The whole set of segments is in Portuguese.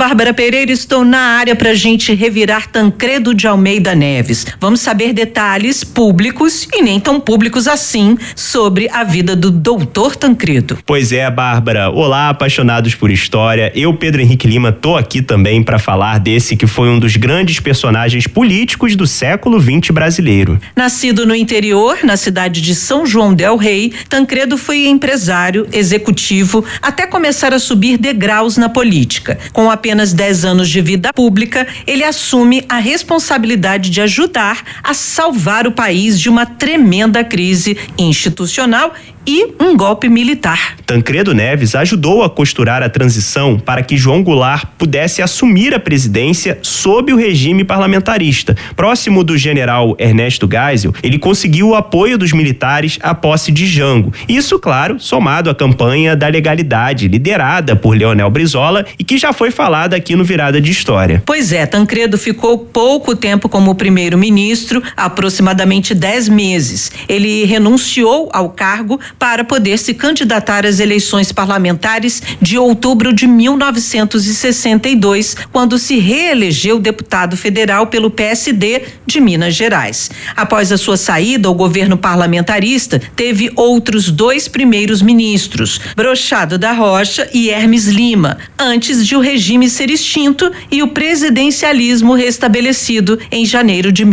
Bárbara Pereira, estou na área para a gente revirar Tancredo de Almeida Neves. Vamos saber detalhes públicos e nem tão públicos assim sobre a vida do doutor Tancredo. Pois é, Bárbara. Olá, apaixonados por história. Eu, Pedro Henrique Lima, tô aqui também para falar desse que foi um dos grandes personagens políticos do século XX brasileiro. Nascido no interior, na cidade de São João del Rei, Tancredo foi empresário, executivo, até começar a subir degraus na política. Com apenas 10 anos de vida pública, ele assume a responsabilidade de ajudar a salvar o país de uma tremenda crise institucional e um golpe militar. Tancredo Neves ajudou a costurar a transição para que João Goulart pudesse assumir a presidência sob o regime parlamentarista. Próximo do general Ernesto Geisel, ele conseguiu o apoio dos militares à posse de Jango. Isso, claro, somado à campanha da legalidade, liderada por Leonel Brizola e que já foi falada aqui no Virada de História. Pois é, Tancredo ficou pouco tempo como primeiro-ministro, aproximadamente 10 meses. Ele renunciou ao cargo para poder se candidatar às eleições parlamentares de outubro de 1962, quando se reelegeu deputado federal pelo PSD de Minas Gerais. Após a sua saída, o governo parlamentarista teve outros 2 primeiros ministros, Brochado da Rocha e Hermes Lima, antes de o regime ser extinto e o presidencialismo restabelecido em janeiro de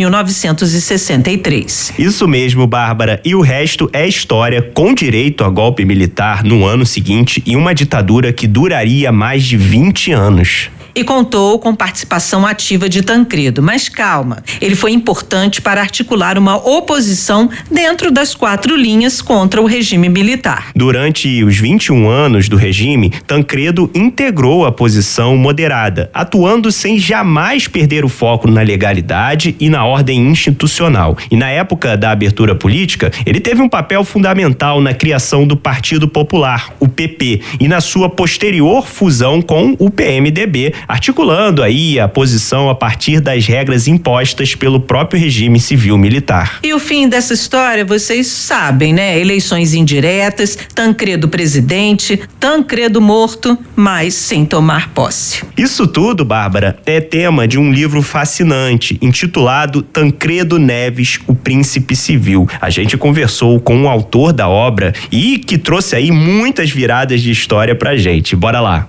1963. Isso mesmo, Bárbara, e o resto é história, com direito a golpe militar no ano seguinte e uma ditadura que duraria mais de 20 anos. E contou com participação ativa de Tancredo. Mas calma, ele foi importante para articular uma oposição dentro das 4 linhas contra o regime militar. Durante os 21 anos do regime, Tancredo integrou a posição moderada, atuando sem jamais perder o foco na legalidade e na ordem institucional. E na época da abertura política, ele teve um papel fundamental na criação do Partido Popular, o PP, e na sua posterior fusão com o PMDB, articulando aí a posição a partir das regras impostas pelo próprio regime civil-militar. E o fim dessa história, vocês sabem, né? Eleições indiretas, Tancredo presidente, Tancredo morto, mas sem tomar posse. Isso tudo, Bárbara, é tema de um livro fascinante, intitulado Tancredo Neves, o Príncipe Civil. A gente conversou com o autor da obra e que trouxe aí muitas viradas de história pra gente. Bora lá.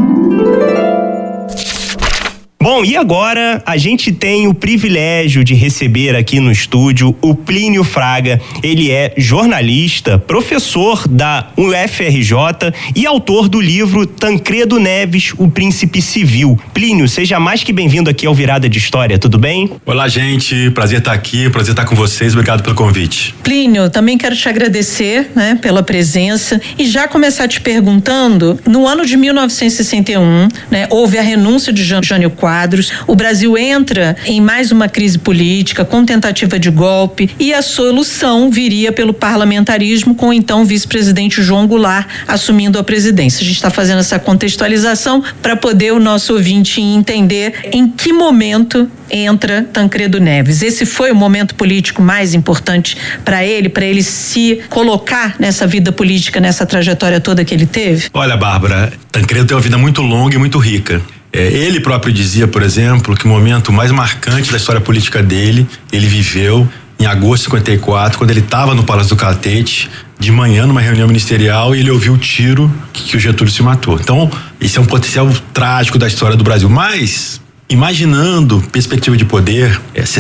Bom, e agora a gente tem o privilégio de receber aqui no estúdio o Plínio Fraga. Ele é jornalista, professor da UFRJ e autor do livro Tancredo Neves, o Príncipe Civil. Plínio, seja mais que bem-vindo aqui ao Virada de História, tudo bem? Olá, gente, prazer estar aqui, prazer estar com vocês, obrigado pelo convite. Plínio, também quero te agradecer, né, pela presença e já começar te perguntando, no ano de 1961, né, houve a renúncia de Jânio Quadros. O Brasil entra em mais uma crise política com tentativa de golpe e a solução viria pelo parlamentarismo com o então vice-presidente João Goulart assumindo a presidência. A gente está fazendo essa contextualização para poder o nosso ouvinte entender em que momento entra Tancredo Neves. Esse foi o momento político mais importante para ele se colocar nessa vida política, nessa trajetória toda que ele teve? Olha, Bárbara, Tancredo tem uma vida muito longa e muito rica. Ele próprio dizia, por exemplo, que o momento mais marcante da história política dele, ele viveu em agosto de 54, quando ele estava no Palácio do Catete, de manhã numa reunião ministerial, e ele ouviu o tiro que o Getúlio se matou. Então, esse é um potencial trágico da história do Brasil. Mas, imaginando perspectiva de poder,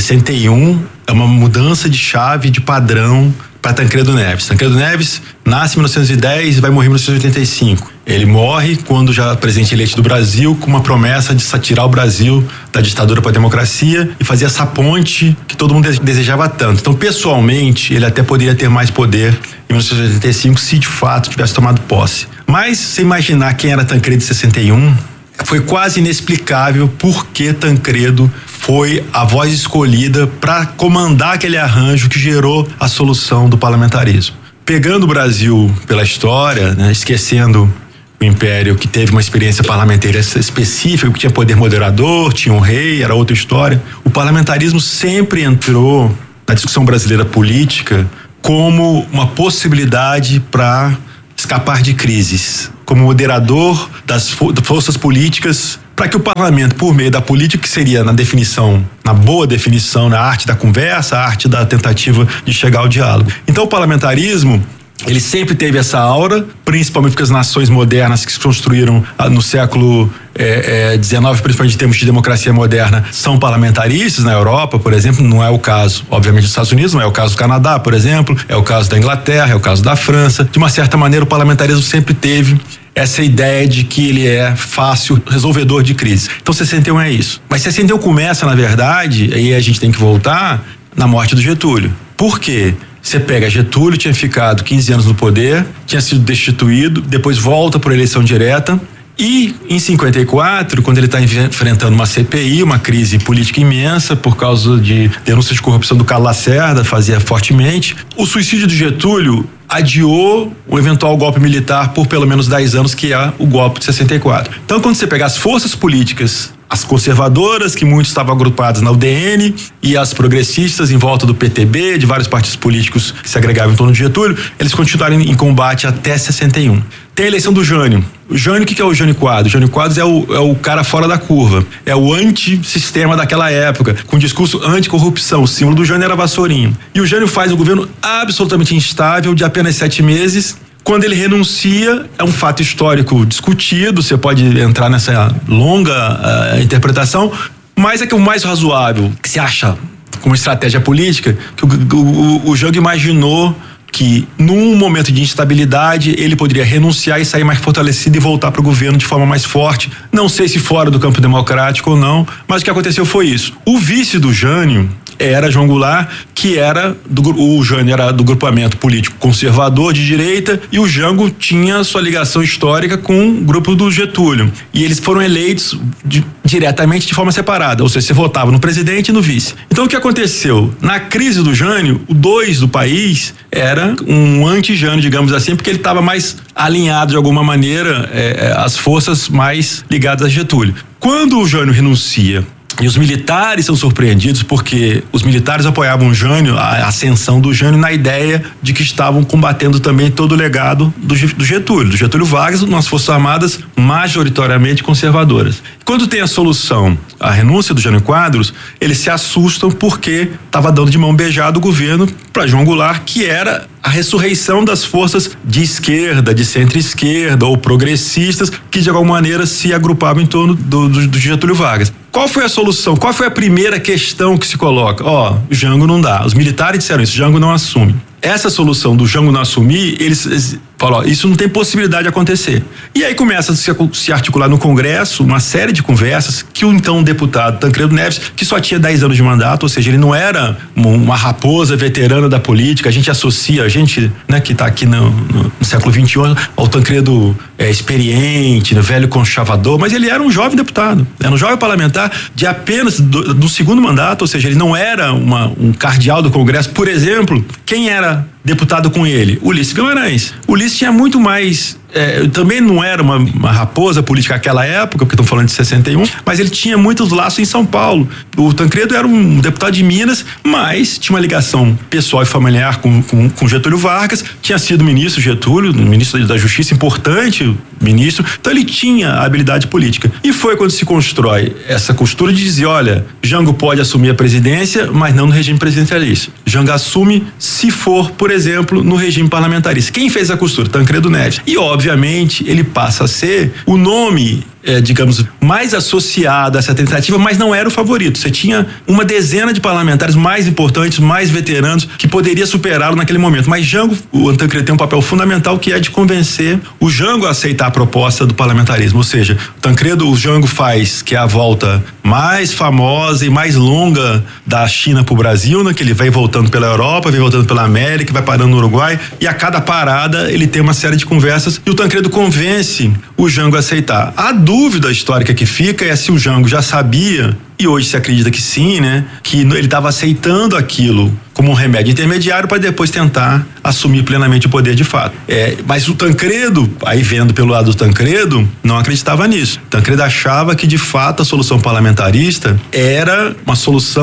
61 é uma mudança de chave, de padrão para Tancredo Neves. Tancredo Neves nasce em 1910 e vai morrer em 1985. Ele morre quando já presidente eleito do Brasil, com uma promessa de tirar o Brasil da ditadura para a democracia e fazer essa ponte que todo mundo desejava tanto. Então, pessoalmente, ele até poderia ter mais poder em 1985 se de fato tivesse tomado posse. Mas, se imaginar quem era Tancredo em 61, foi quase inexplicável por que Tancredo foi a voz escolhida para comandar aquele arranjo que gerou a solução do parlamentarismo. Pegando o Brasil pela história, né, esquecendo o Império, que teve uma experiência parlamentar específica, que tinha poder moderador, tinha um rei, era outra história. O parlamentarismo sempre entrou na discussão brasileira política como uma possibilidade para escapar de crises, como moderador das forças políticas para que o parlamento, por meio da política, que seria na boa definição, na arte da conversa, a arte da tentativa de chegar ao diálogo. Então o parlamentarismo, ele sempre teve essa aura, principalmente porque as nações modernas que se construíram no século XIX, principalmente em termos de democracia moderna, são parlamentaristas. Na Europa, por exemplo, não é o caso, obviamente, dos Estados Unidos, não é o caso do Canadá, por exemplo, é o caso da Inglaterra, é o caso da França. De uma certa maneira, o parlamentarismo sempre teve essa ideia de que ele é fácil, resolvedor de crise. Então 61 é isso. Mas 61 começa, na verdade, aí a gente tem que voltar na morte do Getúlio. Por quê? Você pega Getúlio, tinha ficado 15 anos no poder, tinha sido destituído, depois volta por eleição direta. E em 54, quando ele está enfrentando uma CPI, uma crise política imensa por causa de denúncias de corrupção do Carlos Lacerda, fazia fortemente, o suicídio do Getúlio adiou o eventual golpe militar por pelo menos 10 anos, que é o golpe de 64. Então, quando você pegar as forças políticas, as conservadoras, que muitos estavam agrupados na UDN, e as progressistas em volta do PTB, de vários partidos políticos que se agregavam em torno de Getúlio, eles continuaram em combate até 61. Tem a eleição do Jânio. O Jânio, o que é o Jânio Quadros? O Jânio Quadros é o cara fora da curva. É o antissistema daquela época, com discurso anticorrupção. O símbolo do Jânio era vassourinho. E o Jânio faz um governo absolutamente instável, de apenas 7 meses. Quando ele renuncia, é um fato histórico discutido, você pode entrar nessa longa interpretação, mas é que o mais razoável, que se acha como estratégia política, que o Jango imaginou que num momento de instabilidade ele poderia renunciar e sair mais fortalecido e voltar para o governo de forma mais forte. Não sei se fora do campo democrático ou não, mas o que aconteceu foi isso. O vice do Jânio era João Goulart, que o Jânio era do grupamento político conservador de direita, e o Jango tinha sua ligação histórica com o grupo do Getúlio. E eles foram eleitos diretamente de forma separada, ou seja, você votava no presidente e no vice. Então o que aconteceu? Na crise do Jânio, o 2 do país era um anti-Jânio, digamos assim, porque ele estava mais alinhado de alguma maneira às forças mais ligadas a Getúlio. Quando o Jânio renuncia, e os militares são surpreendidos porque os militares apoiavam o Jânio, a ascensão do Jânio, na ideia de que estavam combatendo também todo o legado do Getúlio Vargas, nas Forças Armadas majoritariamente conservadoras. Quando tem a solução, a renúncia do Jânio Quadros, eles se assustam porque estava dando de mão beijada o governo para João Goulart, que era a ressurreição das forças de esquerda, de centro-esquerda ou progressistas, que de alguma maneira se agrupavam em torno do Getúlio Vargas. Qual foi a solução? Qual foi a primeira questão que se coloca? O Jango não dá. Os militares disseram isso, Jango não assume. Essa solução do Jango não assumir, eles falam, isso não tem possibilidade de acontecer. E aí começa a se articular no Congresso uma série de conversas que o então deputado Tancredo Neves, que só tinha 10 anos de mandato, ou seja, ele não era uma raposa veterana da política, a gente associa, que está aqui no século XXI, ao Tancredo experiente, velho conchavador, mas ele era um jovem deputado, era um jovem parlamentar de apenas do segundo mandato, ou seja, ele não era um cardeal do Congresso. Por exemplo, quem era deputado com ele? Ulisses Guimarães. Ulisses tinha muito mais, também não era uma raposa política naquela época, porque estão falando de 61, mas ele tinha muitos laços em São Paulo. O Tancredo era um deputado de Minas, mas tinha uma ligação pessoal e familiar com Getúlio Vargas, tinha sido ministro ministro da Justiça, importante ministro, então ele tinha a habilidade política. E foi quando se constrói essa costura de dizer, olha, Jango pode assumir a presidência, mas não no regime presidencialista. Jango assume se for, por exemplo, no regime parlamentarista. Quem fez a costura? Tancredo Neves. E, obviamente, ele passa a ser o nome, digamos, mais associado a essa tentativa, mas não era o favorito. Você tinha uma dezena de parlamentares mais importantes, mais veteranos, que poderia superá-lo naquele momento. Mas o Tancredo tem um papel fundamental, que é de convencer o Jango a aceitar a proposta do parlamentarismo. Ou seja, o Jango faz, que é a volta mais famosa e mais longa da China para o Brasil, né? Que ele vai voltando pela Europa, vai voltando pela América, vai parando no Uruguai, e a cada parada ele tem uma série de conversas e o Tancredo convence o Jango a aceitar. A dúvida histórica que fica é se o Jango já sabia, e hoje se acredita que sim, né? Que ele estava aceitando aquilo como um remédio intermediário para depois tentar assumir plenamente o poder de fato. Mas o Tancredo, aí vendo pelo lado do Tancredo, não acreditava nisso. Tancredo achava que de fato a solução parlamentarista era uma solução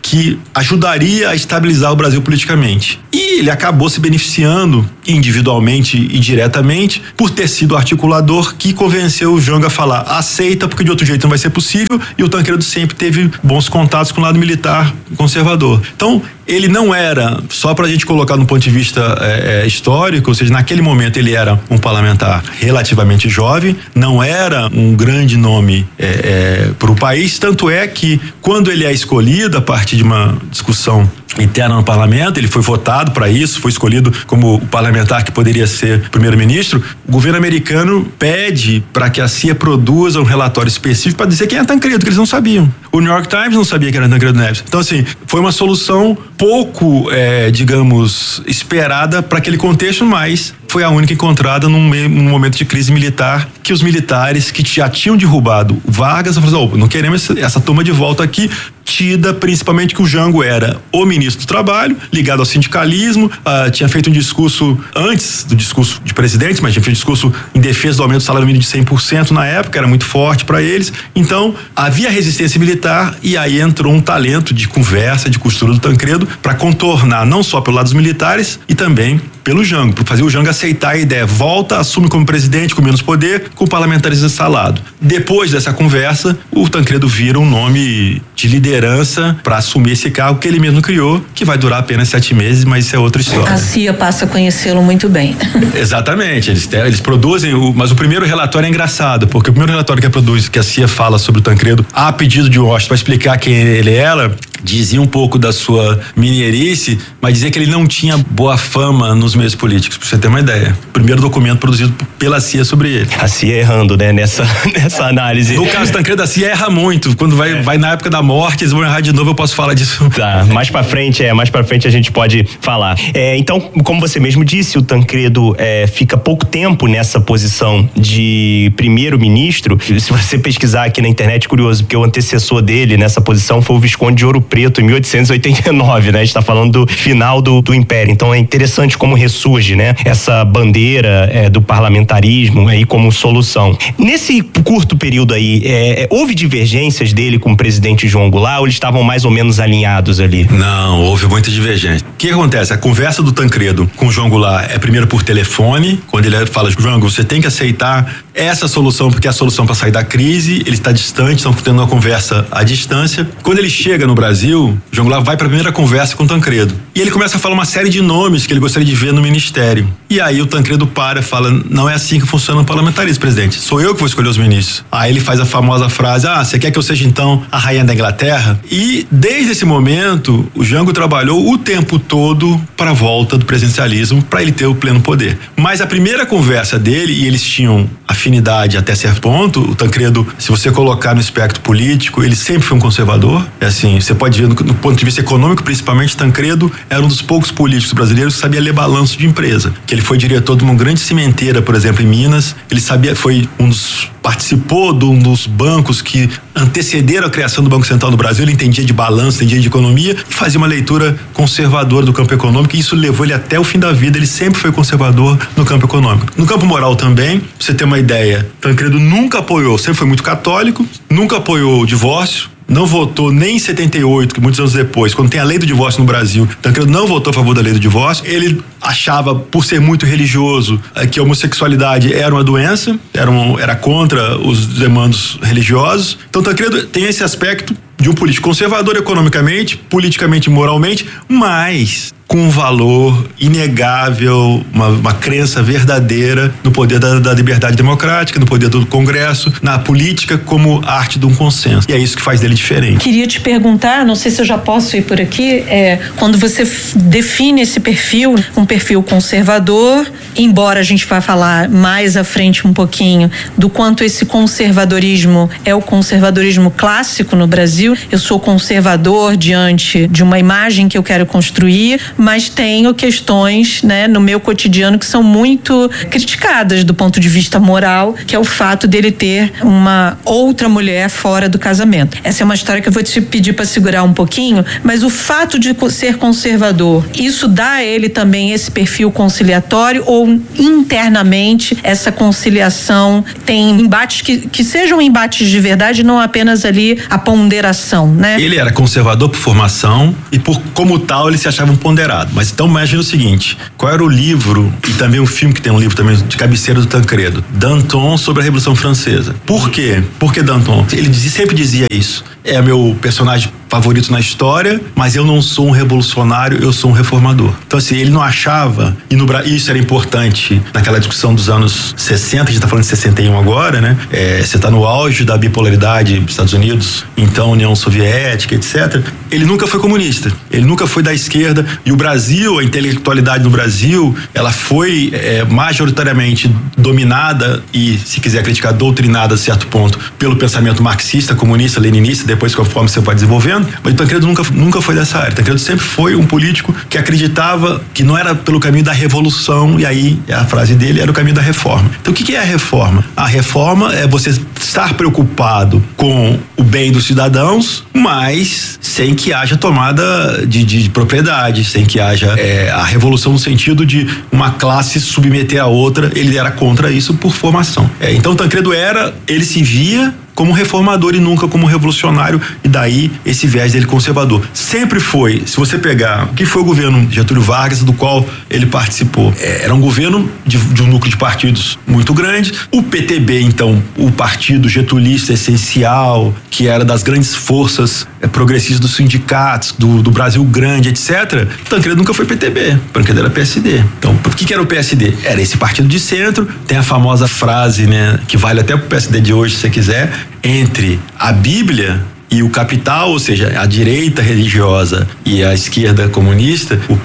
que ajudaria a estabilizar o Brasil politicamente. E ele acabou se beneficiando individualmente e diretamente por ter sido o articulador que convenceu o Jango a falar: aceita, porque de outro jeito não vai ser possível. E o Tancredo sempre teve bons contatos com o lado militar conservador. Então, ele não era, só para a gente colocar no ponto de vista histórico, ou seja, naquele momento ele era um parlamentar relativamente jovem, não era um grande nome para o país, tanto é que quando ele é escolhido a partir de uma discussão interna no parlamento, ele foi votado para isso, foi escolhido como o parlamentar que poderia ser primeiro-ministro. O governo americano pede para que a CIA produza um relatório específico para dizer quem é Tancredo, que eles não sabiam. O New York Times não sabia que era Tancredo Neves. Então, assim, foi uma solução pouco, digamos, esperada para aquele contexto, mas foi a única encontrada num momento de crise militar, que os militares que já tinham derrubado Vargas falaram: não queremos essa turma de volta aqui, tida principalmente que o Jango era o ministro do Trabalho, ligado ao sindicalismo, tinha feito um discurso antes do discurso de presidente, mas tinha feito um discurso em defesa do aumento do salário mínimo de 100% na época, era muito forte para eles. Então, havia resistência militar e aí entrou um talento de conversa, de costura do Tancredo para contornar não só pelo lado dos militares e também pelo Jango, para fazer o Jango aceitar a ideia, volta, assume como presidente com menos poder, com parlamentares instalado. Depois dessa conversa, o Tancredo vira um nome de liderança para assumir esse cargo que ele mesmo criou, que vai durar apenas 7 meses, mas isso é outra história. A CIA passa a conhecê-lo muito bem. Exatamente, eles produzem, mas o primeiro relatório é engraçado, porque o primeiro relatório que a CIA fala sobre o Tancredo, a pedido de Washington, para explicar quem ele era, dizia um pouco da sua mineirice, mas dizia que ele não tinha boa fama nos meios políticos, pra você ter uma ideia. Primeiro documento produzido pela CIA sobre ele. A CIA errando, né, nessa análise. No caso do Tancredo, a CIA erra muito. Quando vai na época da morte, eles vão errar de novo, eu posso falar disso. Tá, mais pra frente a gente pode falar. Então, como você mesmo disse, o Tancredo fica pouco tempo nessa posição de primeiro-ministro. Se você pesquisar aqui na internet, é curioso, porque o antecessor dele nessa posição foi o Visconde de Ouro Preto, em 1889, né? A gente tá falando do final do Império. Então é interessante como ressurge, né? Essa bandeira do parlamentarismo aí como solução. Nesse curto período aí, houve divergências dele com o presidente João Goulart, ou eles estavam mais ou menos alinhados ali? Não, houve muita divergência. O que acontece? A conversa do Tancredo com o João Goulart é primeiro por telefone, quando ele fala: João, você tem que aceitar essa solução, porque é a solução para sair da crise. Ele está distante, estão tendo uma conversa à distância. Quando ele chega no Brasil, João Goulart vai para a primeira conversa com o Tancredo. E ele começa a falar uma série de nomes que ele gostaria de ver no ministério. E aí o Tancredo fala: não é assim que funciona o parlamentarismo, presidente. Sou eu que vou escolher os ministros. Aí ele faz a famosa frase: você quer que eu seja então a rainha da Inglaterra? E desde esse momento, o Jango trabalhou o tempo todo para a volta do presidencialismo, para ele ter o pleno poder. Mas a primeira conversa dele, e eles tinham afinidade até certo ponto, o Tancredo, se você colocar no espectro político, ele sempre foi um conservador. Assim, você pode ver no ponto de vista econômico, principalmente, Tancredo era um dos poucos políticos brasileiros que sabia ler balanço de empresa. Que ele foi diretor de uma grande cimenteira, por exemplo, em Minas. Ele participou de um dos bancos que antecederam a criação do Banco Central do Brasil. Ele entendia de balanço, entendia de economia e fazia uma leitura conservadora do campo econômico, e isso levou ele até o fim da vida. Ele sempre foi conservador no campo econômico. No campo moral também, pra você ter uma ideia, Tancredo nunca apoiou, sempre foi muito católico, nunca apoiou o divórcio, não votou nem em 78, que muitos anos depois, quando tem a lei do divórcio no Brasil, Tancredo não votou a favor da lei do divórcio. Ele achava, por ser muito religioso, que a homossexualidade era uma doença, era contra os demandos religiosos. Então Tancredo tem esse aspecto de um político conservador economicamente, politicamente e moralmente, mas com um valor inegável, uma crença verdadeira no poder da liberdade democrática, no poder do Congresso, na política como arte de um consenso. E é isso que faz dele diferente. Queria te perguntar, não sei se eu já posso ir por aqui, quando você define esse perfil, um perfil conservador, embora a gente vá falar mais à frente um pouquinho do quanto esse conservadorismo é o conservadorismo clássico no Brasil. Eu sou conservador diante de uma imagem que eu quero construir, mas tenho questões, né, no meu cotidiano que são muito criticadas do ponto de vista moral, que é o fato dele ter uma outra mulher fora do casamento. Essa é uma história que eu vou te pedir para segurar um pouquinho, mas o fato de ser conservador, isso dá a ele também esse perfil conciliatório, ou internamente essa conciliação tem embates que sejam embates de verdade, não apenas ali a ponderação, né? Ele era conservador por formação e como tal ele se achava um ponderado. Mas então imagina o seguinte, qual era o livro e também um filme que tem um livro também de cabeceira do Tancredo, Danton sobre a Revolução Francesa. Por quê? Por que Danton? Ele sempre dizia isso. É meu personagem favorito na história, mas eu não sou um revolucionário, eu sou um reformador. Então assim, ele não achava, e isso era importante naquela discussão dos anos 60, a gente tá falando de 61 agora, né? Você tá no auge da bipolaridade dos Estados Unidos, então União Soviética, etc. Ele nunca foi comunista, ele nunca foi da esquerda, e o Brasil, a intelectualidade no Brasil, ela foi majoritariamente dominada e, se quiser criticar, doutrinada a certo ponto pelo pensamento marxista, comunista, leninista, depois conforme você vai desenvolvendo. Mas o Tancredo nunca foi dessa área. Tancredo sempre foi um político que acreditava que não era pelo caminho da revolução, e aí a frase dele era o caminho da reforma. Então o que é a reforma? A reforma é você estar preocupado com o bem dos cidadãos, mas sem que haja tomada de propriedade, sem que haja a revolução no sentido de uma classe submeter a outra. Ele era contra isso por formação. Então Tancredo ele se via como reformador e nunca como revolucionário, e daí esse viés dele conservador. Sempre foi, se você pegar o que foi o governo Getúlio Vargas, do qual ele participou, era um governo de um núcleo de partidos muito grande. O PTB, então, o partido getulista essencial, que era das grandes forças progressistas dos sindicatos, do Brasil grande, etc. Tancredo nunca foi PTB, Tancredo era PSD. Então, o que era o PSD? Era esse partido de centro. Tem a famosa frase, né, que vale até pro PSD de hoje, se você quiser, entre a Bíblia e o capital, ou seja, a direita religiosa e a esquerda comunista, o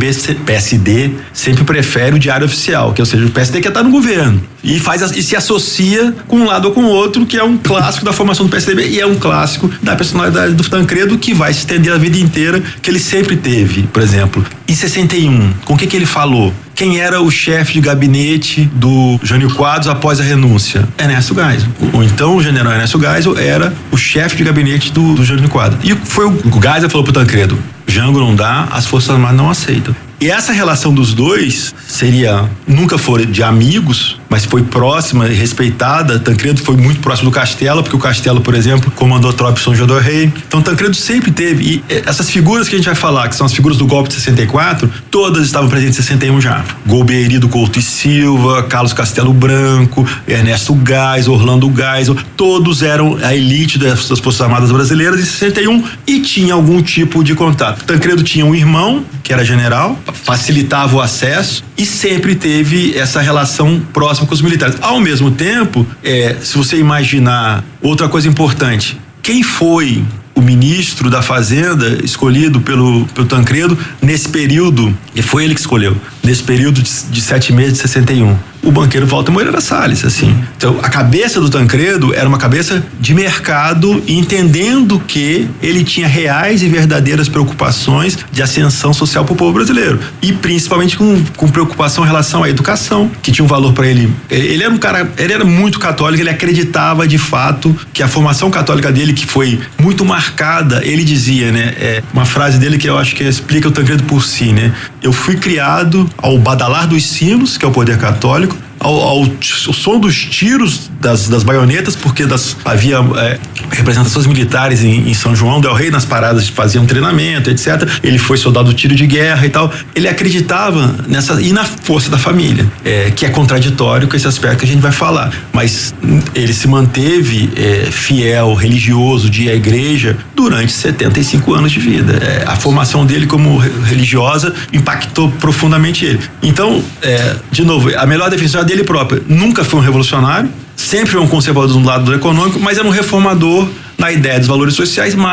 PSD sempre prefere o diário oficial, que ou seja, o PSD quer estar no governo e se associa com um lado ou com o outro, que é um clássico da formação do PSDB e é um clássico da personalidade do Tancredo, que vai se estender a vida inteira, que ele sempre teve. Por exemplo, em 61, com o que ele falou? Quem era o chefe de gabinete do Jânio Quadros após a renúncia? Ernesto Geisel. Ou então o general Ernesto Geisel era o chefe de gabinete do Jânio Quadros. E foi o Geisel falou pro Tancredo: Jango não dá, as Forças Armadas não aceitam. E essa relação dos dois nunca foi de amigos, mas foi próxima e respeitada. Tancredo foi muito próximo do Castelo, porque o Castelo, por exemplo, comandou a tropa de São João del Rei. Então Tancredo sempre teve, e essas figuras que a gente vai falar, que são as figuras do golpe de 64, todas estavam presentes em 61 já. Golbery do Couto e Silva, Carlos Castelo Branco, Ernesto Geisel, Orlando Geisel, todos eram a elite das Forças Armadas Brasileiras em 61 e tinha algum tipo de contato. Tancredo tinha um irmão, que era general, facilitava o acesso e sempre teve essa relação próxima com os militares. Ao mesmo tempo, se você imaginar outra coisa importante, quem foi o ministro da Fazenda escolhido pelo Tancredo nesse período, e foi ele que escolheu, nesse período de 7 meses de 61? O banqueiro Walter Moreira Salles, assim. Então, a cabeça do Tancredo era uma cabeça de mercado, entendendo que ele tinha reais e verdadeiras preocupações de ascensão social para o povo brasileiro. E principalmente com preocupação em relação à educação, que tinha um valor para ele. Ele era um cara, ele era muito católico, ele acreditava de fato que a formação católica dele, que foi muito marcada, ele dizia, né? Uma frase dele que eu acho que explica o Tancredo por si, né? Eu fui criado ao badalar dos sinos, que é o poder católico, ao som dos tiros das baionetas, porque havia representações militares em São João del Rei, nas paradas faziam treinamento, etc. Ele foi soldado do tiro de guerra e tal. Ele acreditava e na força da família, que é contraditório com esse aspecto que a gente vai falar. Mas ele se manteve fiel, religioso, de ir à igreja durante 75 anos de vida. A formação dele como religiosa impactou profundamente ele. Então, de novo, a melhor definição dele próprio: nunca foi um revolucionário, sempre foi um conservador do lado do econômico, mas era um reformador na ideia dos valores sociais, mas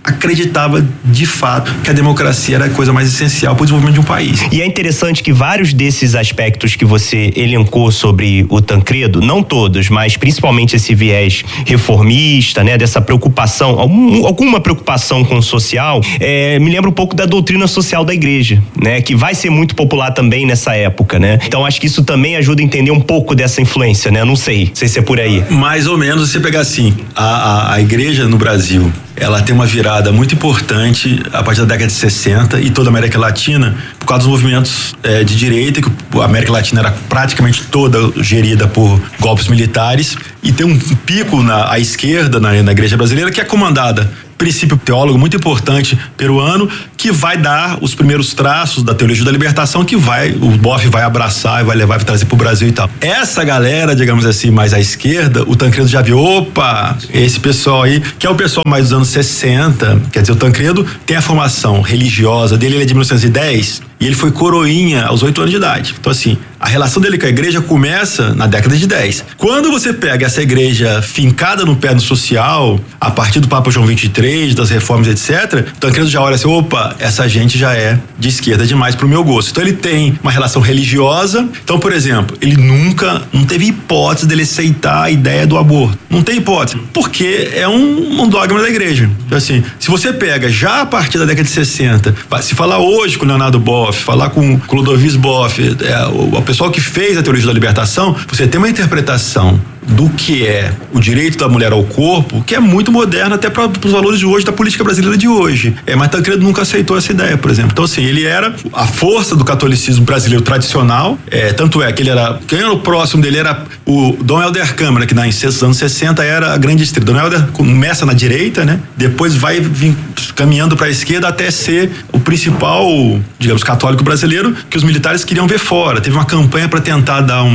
acreditava de fato que a democracia era a coisa mais essencial para o desenvolvimento de um país. E é interessante que vários desses aspectos que você elencou sobre o Tancredo, não todos, mas principalmente esse viés reformista, né, dessa preocupação, alguma preocupação com o social, me lembra um pouco da doutrina social da igreja, né, que vai ser muito popular também nessa época, né? Então acho que isso também ajuda a entender um pouco dessa influência, né? Não sei se é por aí. Mais ou menos, você pegar assim, a igreja no Brasil, ela tem uma virada muito importante a partir da década de 60 e toda a América Latina, por causa dos movimentos de direita, que a América Latina era praticamente toda gerida por golpes militares, e tem um pico à esquerda na igreja brasileira, que é comandada, princípio teólogo muito importante peruano, que vai dar os primeiros traços da teologia da libertação, que o Boff vai abraçar e vai levar, vai trazer pro Brasil e tal. Essa galera, digamos assim, mais à esquerda, o Tancredo já viu, opa, esse pessoal aí, que é o pessoal mais dos anos 60, quer dizer, o Tancredo tem a formação religiosa dele, ele é de 1910, e ele foi coroinha aos 8 anos de idade. Então assim, a relação dele com a igreja começa na década de 10. Quando você pega essa igreja fincada no pé do social, a partir do Papa João 23, das reformas, etc., o Tancredo já olha assim, opa, essa gente já é de esquerda demais pro meu gosto. Então ele tem uma relação religiosa. Então, por exemplo, ele não teve hipótese dele aceitar a ideia do aborto. Não tem hipótese, porque é um dogma da igreja. Então, assim, se você pega já a partir da década de 60, se falar hoje com o Leonardo Boff, falar com o Clodovis Boff, o pessoal que fez a teologia da libertação, você tem uma interpretação do que é o direito da mulher ao corpo, que é muito moderno até para os valores de hoje, da política brasileira de hoje. Mas Tancredo nunca aceitou essa ideia, por exemplo. Então, assim, ele era a força do catolicismo brasileiro tradicional, tanto é que ele era, quem era o próximo dele era o Dom Helder Câmara, que nos anos 60 era a grande estrela. Dom Helder começa na direita, né? Depois vai vir caminhando para a esquerda até ser o principal, digamos, católico brasileiro que os militares queriam ver fora. Teve uma campanha para tentar dar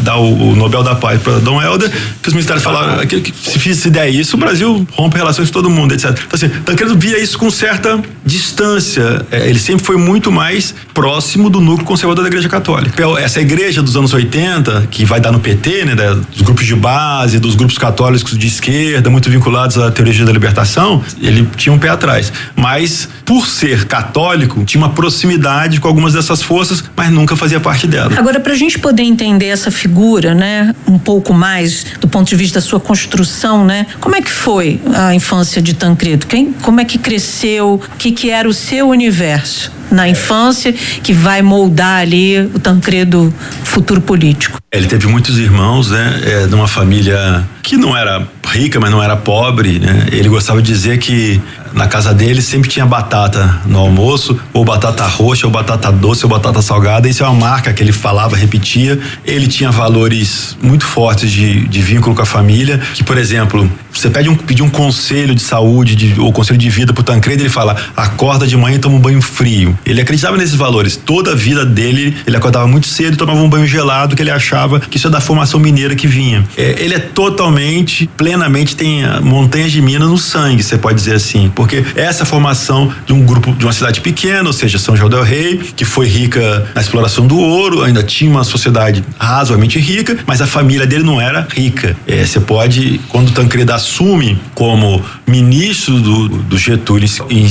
o Nobel da Paz para Dom Helder, que os militares falaram que se der isso, o Brasil rompe relações com todo mundo, etc. Então, assim, Tancredo via isso com certa distância. Ele sempre foi muito mais próximo do núcleo conservador da Igreja Católica. Essa igreja dos anos 80, que vai dar no PT, né, dos grupos de base, dos grupos católicos de esquerda, muito vinculados à teologia da libertação, ele tinha um pé atrás. Mas, por ser católico, tinha uma proximidade com algumas dessas forças, mas nunca fazia parte dela. Agora, pra gente poder entender essa figura, né, um pouco mais do ponto de vista da sua construção, né? Como é que foi a infância de Tancredo? Como é que cresceu? O que era o seu universo na infância que vai moldar ali o Tancredo futuro político? Ele teve muitos irmãos, né? De uma família que não era rica, mas não era pobre, né? Ele gostava de dizer que na casa dele sempre tinha batata no almoço, ou batata roxa, ou batata doce, ou batata salgada. Isso é uma marca que ele falava, repetia. Ele tinha valores muito fortes de vínculo com a família, que, por exemplo, você pedir um conselho de saúde ou conselho de vida pro Tancredo, ele fala, acorda de manhã e toma um banho frio. Ele acreditava nesses valores. Toda a vida dele, ele acordava muito cedo e tomava um banho gelado, que ele achava que isso é da formação mineira que vinha. Ele é totalmente, plenamente, tem montanhas de minas no sangue, você pode dizer assim, porque essa formação de um grupo, de uma cidade pequena, ou seja, São João del Rei, que foi rica na exploração do ouro, ainda tinha uma sociedade razoavelmente rica, mas a família dele não era rica. Você pode, quando o Tancredo assume como ministro do Getúlio em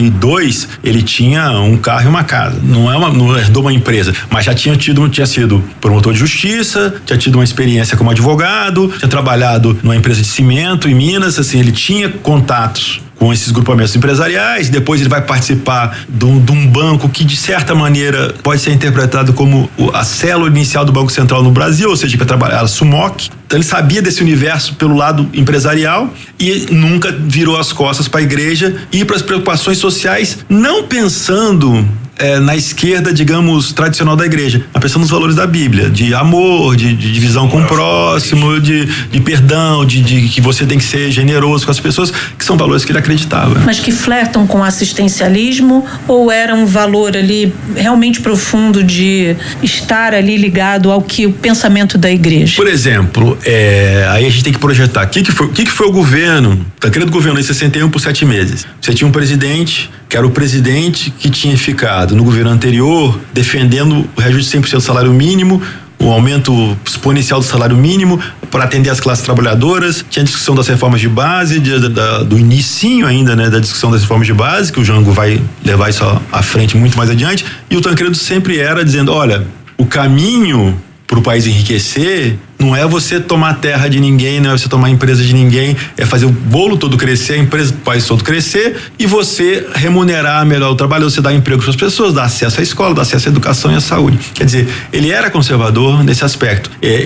52, ele tinha um carro e uma casa. Não herdou uma empresa, mas já tinha sido promotor de justiça, tinha tido uma experiência como advogado, tinha trabalhado numa empresa de cimento em Minas, assim, ele tinha contatos com esses grupamentos empresariais. Depois ele vai participar de um banco que, de certa maneira, pode ser interpretado como a célula inicial do Banco Central no Brasil, ou seja, para trabalhar a SUMOC. Então ele sabia desse universo pelo lado empresarial e nunca virou as costas para a igreja e para as preocupações sociais, não pensando na esquerda, digamos, tradicional da igreja, mas pensando nos valores da Bíblia, de amor, de divisão com o próximo, de perdão, de que você tem que ser generoso com as pessoas, que são valores que ele acreditava. Mas que flertam com assistencialismo, ou era um valor ali realmente profundo de estar ali ligado ao que o pensamento da igreja? Por exemplo, aí a gente tem que projetar, o que foi o governo? Tancredo governou em 61 por 7 meses. Você tinha um presidente, que era o presidente que tinha ficado no governo anterior defendendo o reajuste de 100% do salário mínimo, o aumento exponencial do salário mínimo para atender as classes trabalhadoras, tinha a discussão das reformas de base, do inicinho ainda, né, da discussão das reformas de base, que o Jango vai levar isso à frente muito mais adiante, e o Tancredo sempre era dizendo, olha, o caminho para o país enriquecer não é você tomar terra de ninguém, não é você tomar empresa de ninguém, é fazer o bolo todo crescer, a empresa do país todo crescer e você remunerar melhor o trabalho, você dar emprego para as pessoas, dar acesso à escola, dar acesso à educação e à saúde. Quer dizer, ele era conservador nesse aspecto.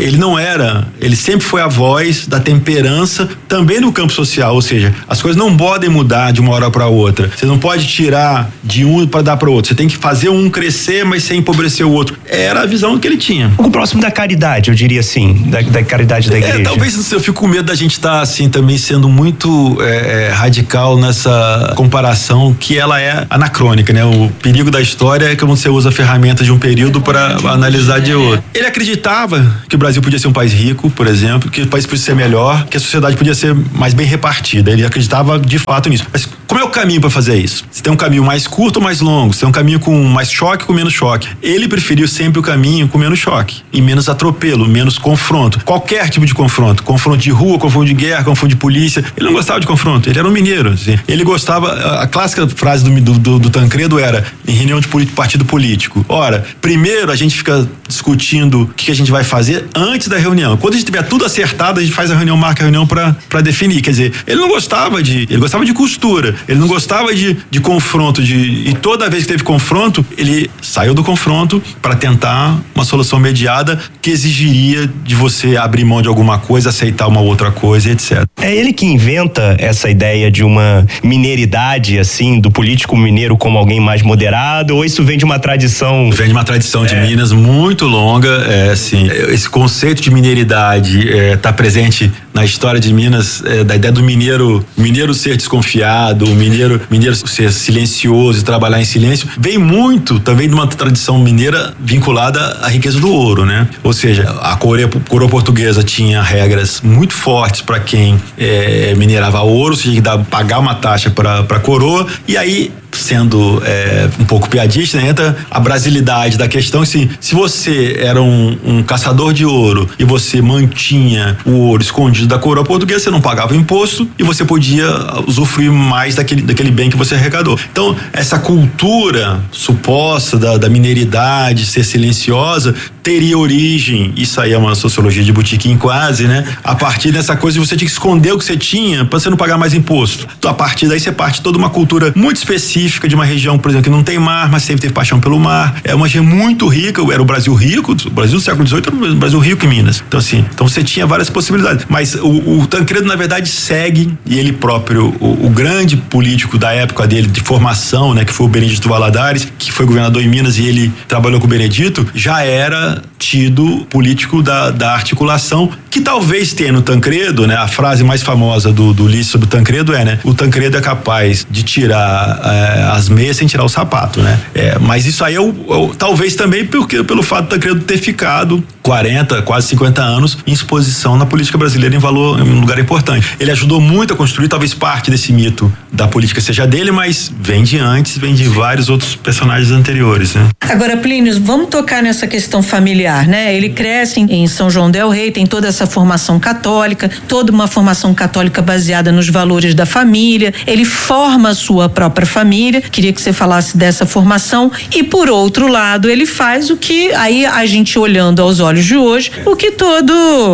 Ele sempre foi a voz da temperança também no campo social, ou seja, as coisas não podem mudar de uma hora para outra. Você não pode tirar de um para dar para o outro. Você tem que fazer um crescer, mas sem empobrecer o outro. Era a visão que ele tinha. Um pouco próximo da caridade, eu diria assim. Da caridade da igreja. Talvez eu fico com medo da gente estar assim também sendo muito radical nessa comparação que ela é anacrônica, né? O perigo da história é que você usa ferramentas de um período para analisar de outro. Ele acreditava que o Brasil podia ser um país rico, por exemplo, que o país podia ser melhor, que a sociedade podia ser mais bem repartida. Ele acreditava de fato nisso. Mas como é o caminho para fazer isso? Você tem um caminho mais curto ou mais longo? Você tem um caminho com mais choque ou com menos choque? Ele preferiu sempre o caminho com menos choque e menos atropelo, menos confronto. Qualquer tipo de confronto de rua, confronto de guerra, confronto de polícia. Ele não gostava de confronto, ele era um mineiro. Assim. Ele gostava, a clássica frase do Tancredo era em reunião de partido político. Ora, primeiro a gente fica discutindo o que a gente vai fazer antes da reunião. Quando a gente tiver tudo acertado, a gente faz a reunião, marca a reunião para definir. Quer dizer, ele gostava de costura, ele não gostava de confronto, e toda vez que teve confronto, ele saiu do confronto para tentar uma solução mediada que exigiria de você abrir mão de alguma coisa, aceitar uma outra coisa, etc. É ele que inventa essa ideia de uma mineiridade, assim, do político mineiro como alguém mais moderado, ou isso vem de uma tradição? Vem de uma tradição de Minas muito longa, assim, esse conceito de mineiridade tá presente na história de Minas, da ideia do mineiro ser desconfiado, o mineiro ser silencioso e trabalhar em silêncio, vem muito também de uma tradição mineira vinculada à riqueza do ouro, né? Ou seja, a coroa portuguesa tinha regras muito fortes para quem minerava ouro, você tinha que pagar uma taxa para a coroa, e aí, sendo um pouco piadista, né, entra a brasilidade da questão. Assim, se você era um caçador de ouro e você mantinha o ouro escondido da coroa portuguesa, você não pagava imposto e você podia usufruir mais daquele bem que você arrecadou. Então, essa cultura suposta da mineiridade ser silenciosa teria origem, isso aí é uma sociologia de botequim quase, né? A partir dessa coisa de você tinha que esconder o que você tinha para você não pagar mais imposto. Então, a partir daí você parte toda uma cultura muito específica de uma região, por exemplo, que não tem mar, mas sempre teve paixão pelo mar. É uma região muito rica, era o Brasil rico, o Brasil do século XVIII era o Brasil rico em Minas. Então, assim, você tinha várias possibilidades. Mas o Tancredo, na verdade, segue, e ele próprio, o grande político da época dele, de formação, né, que foi o Benedito Valadares, que foi governador em Minas e ele trabalhou com o Benedito, já era tido político da articulação, que talvez tenha no Tancredo, né, a frase mais famosa do Ulisses sobre o Tancredo né, o Tancredo é capaz de tirar as meias sem tirar o sapato, né? Mas isso aí talvez também pelo fato do Tancredo ter ficado 40, quase 50 anos em exposição na política brasileira em um lugar importante. Ele ajudou muito a construir, talvez parte desse mito da política seja dele, mas vem de antes, vem de vários outros personagens anteriores, né? Agora, Plínio, vamos tocar nessa questão familiar, né? Ele cresce em São João del Rei, tem toda essa formação católica, toda uma formação católica baseada nos valores da família, ele forma a sua própria família, queria que você falasse dessa formação, e por outro lado, ele faz o que, aí a gente olhando aos olhos de hoje, o que todo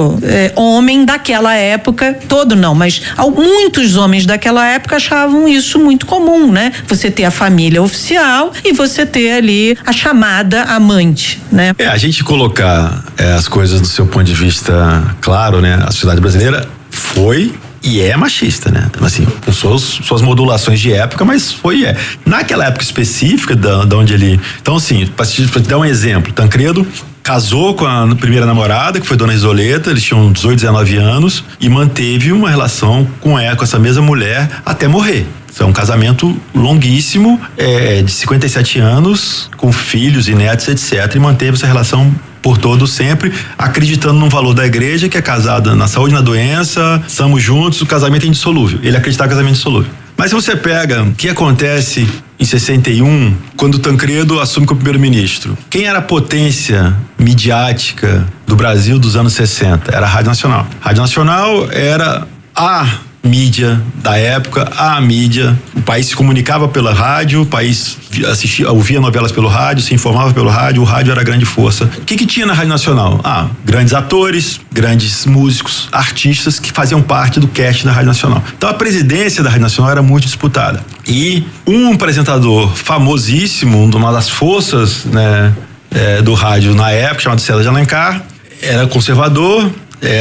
homem daquela época, todo não, mas muitos homens daquela época achavam isso muito comum, né? Você ter a família oficial e você ter ali a chamada amante, né? A gente colocar as coisas do seu ponto de vista claro, né? A sociedade brasileira foi e é machista, né? Assim, com suas modulações de época, mas naquela época específica da onde ele... Então, assim, pra te dar um exemplo, Tancredo casou com a primeira namorada, que foi Dona Isoleta, eles tinham 18, 19 anos, e manteve uma relação com essa mesma mulher até morrer. É um casamento longuíssimo, de 57 anos, com filhos e netos, etc. E manteve essa relação por todo sempre, acreditando num valor da igreja, que é casada na saúde e na doença, estamos juntos, o casamento é indissolúvel. Ele acreditava no casamento indissolúvel. Mas você pega o que acontece em 61, quando Tancredo assume como primeiro-ministro. Quem era a potência midiática do Brasil dos anos 60? Era a Rádio Nacional. A Rádio Nacional era a mídia da época, a mídia. O país se comunicava pela rádio, o país ouvia novelas pelo rádio, se informava pelo rádio, o rádio era a grande força. O que tinha na Rádio Nacional? Grandes atores, grandes músicos, artistas que faziam parte do cast da Rádio Nacional. Então a presidência da Rádio Nacional era muito disputada. E um apresentador famosíssimo, uma das forças, né, do rádio na época, chamado César de Alencar, era conservador,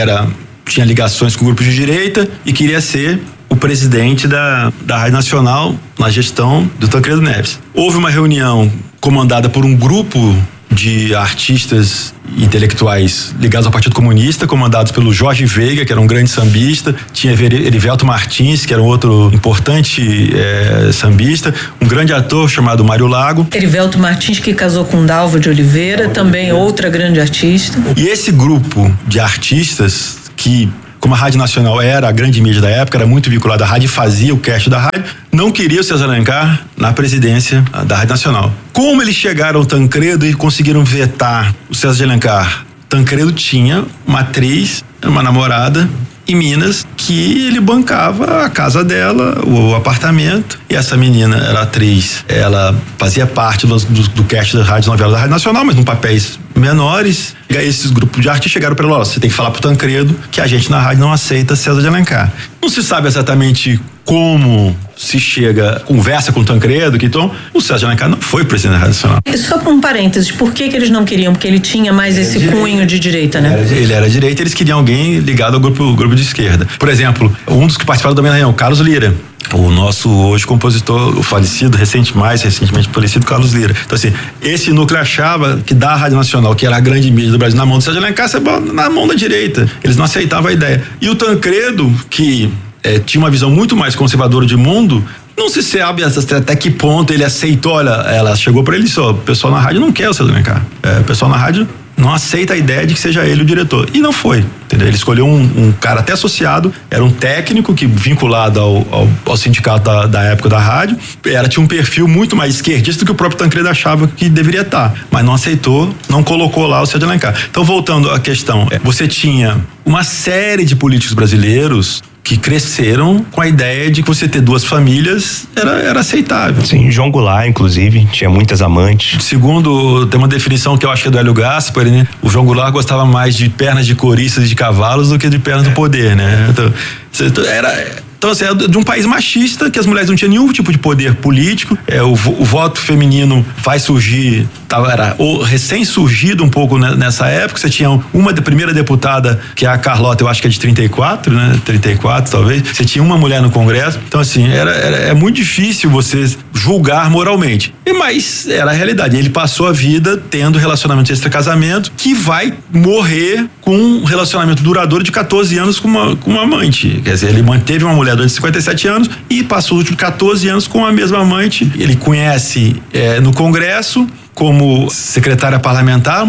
tinha ligações com grupos de direita e queria ser o presidente da Rádio Nacional na gestão do Tancredo Neves. Houve uma reunião comandada por um grupo de artistas intelectuais ligados ao Partido Comunista, comandados pelo Jorge Veiga, que era um grande sambista, tinha Erivelto Martins, que era um outro importante sambista, um grande ator chamado Mário Lago. Erivelto Martins, que casou com Dalva de Oliveira, também outra grande artista. E esse grupo de artistas que, como a Rádio Nacional era a grande mídia da época, era muito vinculada à rádio e fazia o cast da rádio, não queria o César Alencar na presidência da Rádio Nacional. Como eles chegaram ao Tancredo e conseguiram vetar o César de Alencar? Tancredo tinha uma atriz, uma namorada em Minas, que ele bancava a casa dela, o apartamento, e essa menina era atriz, ela fazia parte do cast da Rádio Novela da Rádio Nacional, mas em papéis menores. E aí esses grupos de artistas chegaram para ele: você tem que falar pro Tancredo que a gente na rádio não aceita César de Alencar. Não se sabe exatamente como se conversa com o Tancredo, que então o César de Alencar não foi presidente da Rádio Nacional. Só por um parênteses, por que eles não queriam? Porque ele tinha mais esse cunho de direita, né? Ele era direita, eles queriam alguém ligado ao grupo de esquerda. Por exemplo, um dos que participaram também na reunião, Carlos Lira. O nosso hoje compositor, o falecido, mais recentemente falecido Carlos Lira. Então assim, esse núcleo achava que da Rádio Nacional, que era a grande mídia do Brasil, na mão do César de Alencar, na mão da direita. Eles não aceitavam a ideia. E o Tancredo, que tinha uma visão muito mais conservadora de mundo, não se sabe até que ponto ele aceitou. Olha, ela chegou para ele e disse: o pessoal na rádio não quer o César de Alencar. O pessoal na rádio não aceita a ideia de que seja ele o diretor. E não foi, entendeu? Ele escolheu um cara até associado, era um técnico que vinculado ao sindicato da época da rádio, tinha um perfil muito mais esquerdista do que o próprio Tancredo achava que deveria estar, mas não aceitou, não colocou lá o César de Alencar. Então, voltando à questão, você tinha uma série de políticos brasileiros que cresceram com a ideia de que você ter duas famílias era aceitável. Sim, João Goulart, inclusive, tinha muitas amantes. Segundo, tem uma definição que eu acho que é do Hélio Gaspari, né? O João Goulart gostava mais de pernas de coristas e de cavalos do que de pernas do poder, né? Então, assim, é de um país machista, que as mulheres não tinham nenhum tipo de poder político. O voto feminino vai surgir, era recém-surgido um pouco nessa época. Você tinha uma primeira deputada, que é a Carlota, eu acho que é de 34, né? 34, talvez. Você tinha uma mulher no Congresso. Então, assim, é muito difícil você julgar moralmente. Mas era a realidade. Ele passou a vida tendo relacionamento extra-casamento, que vai morrer com um relacionamento duradouro de 14 anos com uma amante. Quer dizer, ele manteve uma mulher durante 57 anos e passou os últimos 14 anos com a mesma amante. Ele conhece no Congresso como secretária parlamentar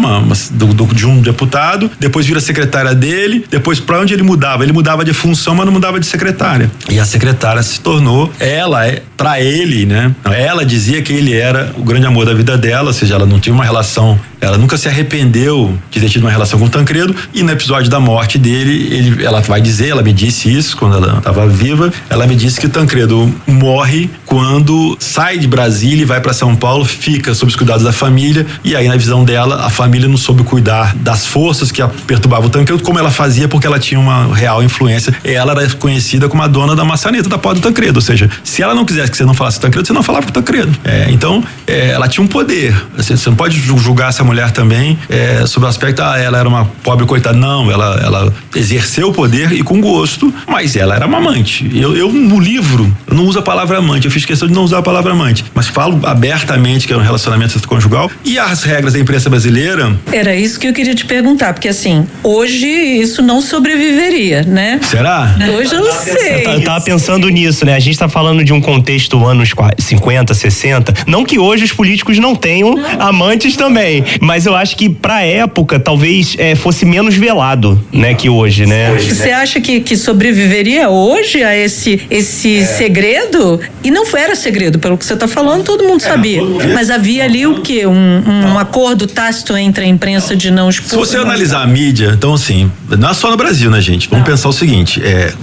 de um deputado, depois vira secretária dele, depois para onde ele mudava de função, mas não mudava de secretária. E a secretária se tornou, para ele, né? Ela dizia que ele era o grande amor da vida dela, ou seja, ela não tinha uma relação, ela nunca se arrependeu de ter tido uma relação com o Tancredo, e no episódio da morte dele, ela me disse isso quando ela estava viva, ela me disse que o Tancredo morre quando sai de Brasília e vai para São Paulo, fica sob os cuidados da família, e aí na visão dela, a família não soube cuidar das forças que perturbavam o Tancredo, como ela fazia, porque ela tinha uma real influência. Ela era conhecida como a dona da maçaneta da porta do Tancredo, ou seja, se ela não quisesse que você não falasse do Tancredo, você não falava com o Tancredo. Então, ela tinha um poder. Você não pode julgar essa mulher também sobre o aspecto, ela era uma pobre coitada. Não, ela exerceu o poder e com gosto, mas ela era uma amante. Eu no livro, eu não uso a palavra amante, eu fiz questão de não usar a palavra amante, mas falo abertamente que é um relacionamento extraconjugal. E as regras da imprensa brasileira... Era isso que eu queria te perguntar, porque assim, hoje isso não sobreviveria, né? Será? Hoje eu não sei. Eu tava pensando nisso, né? A gente tá falando de um contexto anos 50, 60, não que hoje os políticos não tenham amantes também, mas eu acho que pra época talvez fosse menos velado, né, que hoje, né? Você acha que sobreviveria hoje a esse segredo segredo, e não era segredo, pelo que você está falando, todo mundo sabia. Mas havia ali o quê? Um acordo tácito entre a imprensa de não expor. Se você analisar a mídia, então assim, não é só no Brasil, né, gente? Vamos pensar o seguinte,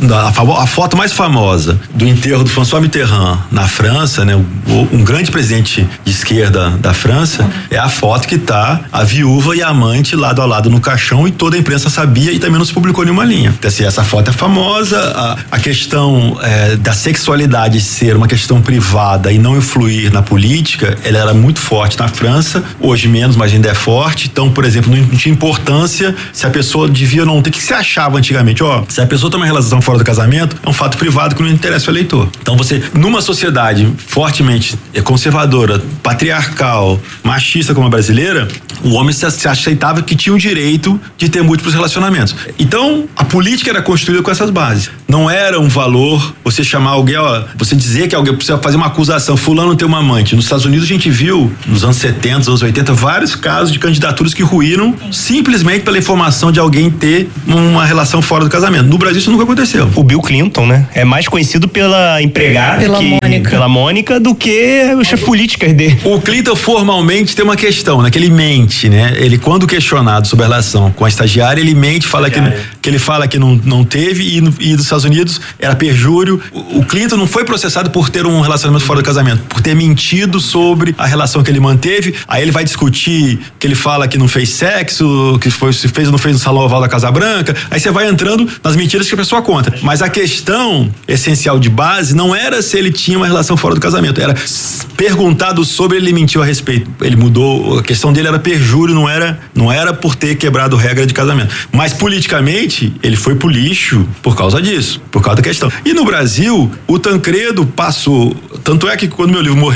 a foto mais famosa do enterro do François Mitterrand na França, né, um grande presidente de esquerda da França, é a foto que tá a viúva e a amante lado a lado no caixão, e toda a imprensa sabia e também não se publicou nenhuma linha. Então, assim, essa foto é famosa, a questão da sexualidade ser uma questão privada e não influir na política, ela era muito forte na França, hoje menos, mas ainda é forte. Então, por exemplo, não tinha importância se a pessoa devia ou não ter. O que se achava antigamente? Se a pessoa tem uma relação fora do casamento, é um fato privado que não interessa o eleitor. Então, você, numa sociedade fortemente conservadora, patriarcal, machista como a brasileira, o homem se aceitava que tinha o direito de ter múltiplos relacionamentos. Então, a política era construída com essas bases. Não era um valor você chamar alguém, você dizer que alguém precisa fazer uma acusação, fulano tem uma amante. Nos Estados Unidos a gente viu, nos anos 70, anos 80, vários casos de candidaturas que ruíram simplesmente pela informação de alguém ter uma relação fora do casamento. No Brasil isso nunca aconteceu. O Bill Clinton, né? É mais conhecido pela empregada, pela Mônica, do que as políticas dele. O Clinton formalmente tem uma questão, né? Que ele mente, né? Ele, quando questionado sobre a relação com a estagiária, ele mente, fala que ele fala que não teve, e dos Estados Unidos era perjúrio. O Clinton não foi processado por ter um relacionamento fora do casamento, por ter mentido sobre a relação que ele manteve. Aí ele vai discutir que ele fala que não fez sexo, que se fez ou não fez no Salão Oval da Casa Branca. Aí você vai entrando nas mentiras que a pessoa conta. Mas a questão essencial de base não era se ele tinha uma relação fora do casamento, era perguntado sobre, ele mentiu a respeito. Ele mudou, a questão dele era perjúrio, não era por ter quebrado regra de casamento. Mas politicamente, ele foi pro lixo por causa disso, por causa da questão. E no Brasil, o Tancredo passou, tanto é que quando meu livro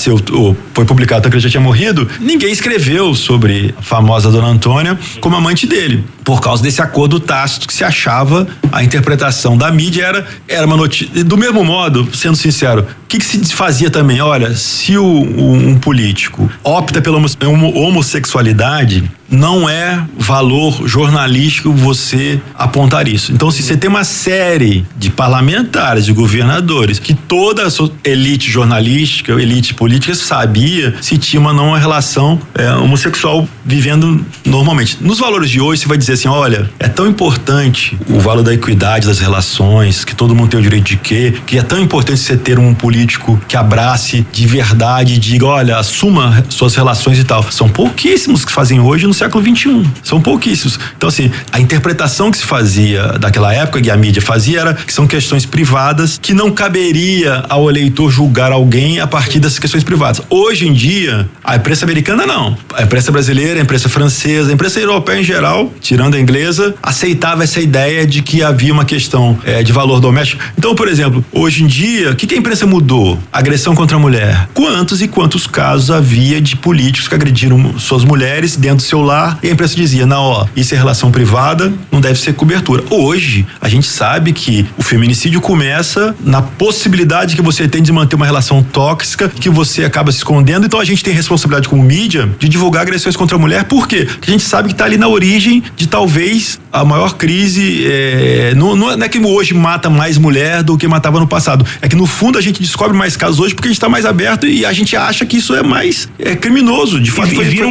foi publicado, o Tancredo já tinha morrido, ninguém escreveu sobre a famosa Dona Antônia como amante dele, por causa desse acordo tácito que se achava, a interpretação da mídia era uma notícia. Do mesmo modo, sendo sincero, o que se fazia também? Olha, se um político opta pela homossexualidade, não é valor jornalístico você apontar isso. Então, se você tem uma série de parlamentares, de governadores, que toda a elite jornalística, elite política sabia se tinha ou não uma relação homossexual vivendo normalmente. Nos valores de hoje, você vai dizer assim, olha, é tão importante o valor da equidade das relações, que todo mundo tem o direito de quê, que é tão importante você ter um político que abrace de verdade e diga, olha, assuma suas relações e tal. São pouquíssimos que fazem hoje no século XXI. São pouquíssimos. Então, assim, a interpretação que se fazia daquela época, que a mídia fazia, era que são questões privadas que não caberia ao eleitor julgar alguém a partir dessas questões privadas. Hoje em dia, a imprensa americana não. A imprensa brasileira, a imprensa francesa, a imprensa europeia em geral, tirando a inglesa, aceitava essa ideia de que havia uma questão de valor doméstico. Então, por exemplo, hoje em dia, o que a imprensa mudou? Agressão contra a mulher. Quantos e quantos casos havia de políticos que agrediram suas mulheres dentro do seu lar, e a imprensa dizia, não, isso é relação privada, não deve ser cobertura. Hoje, a gente sabe que o feminicídio começa na possibilidade que você tem de manter uma relação tóxica, que você acaba se escondendo. Então a gente tem responsabilidade como mídia de divulgar agressões contra a mulher. Por quê? Porque a gente sabe que está ali na origem de talvez a maior crise. Não é que hoje mata mais mulher do que matava no passado. É que no fundo a gente descobre mais casos hoje porque a gente está mais aberto e a gente acha que isso é mais criminoso. De fato, vira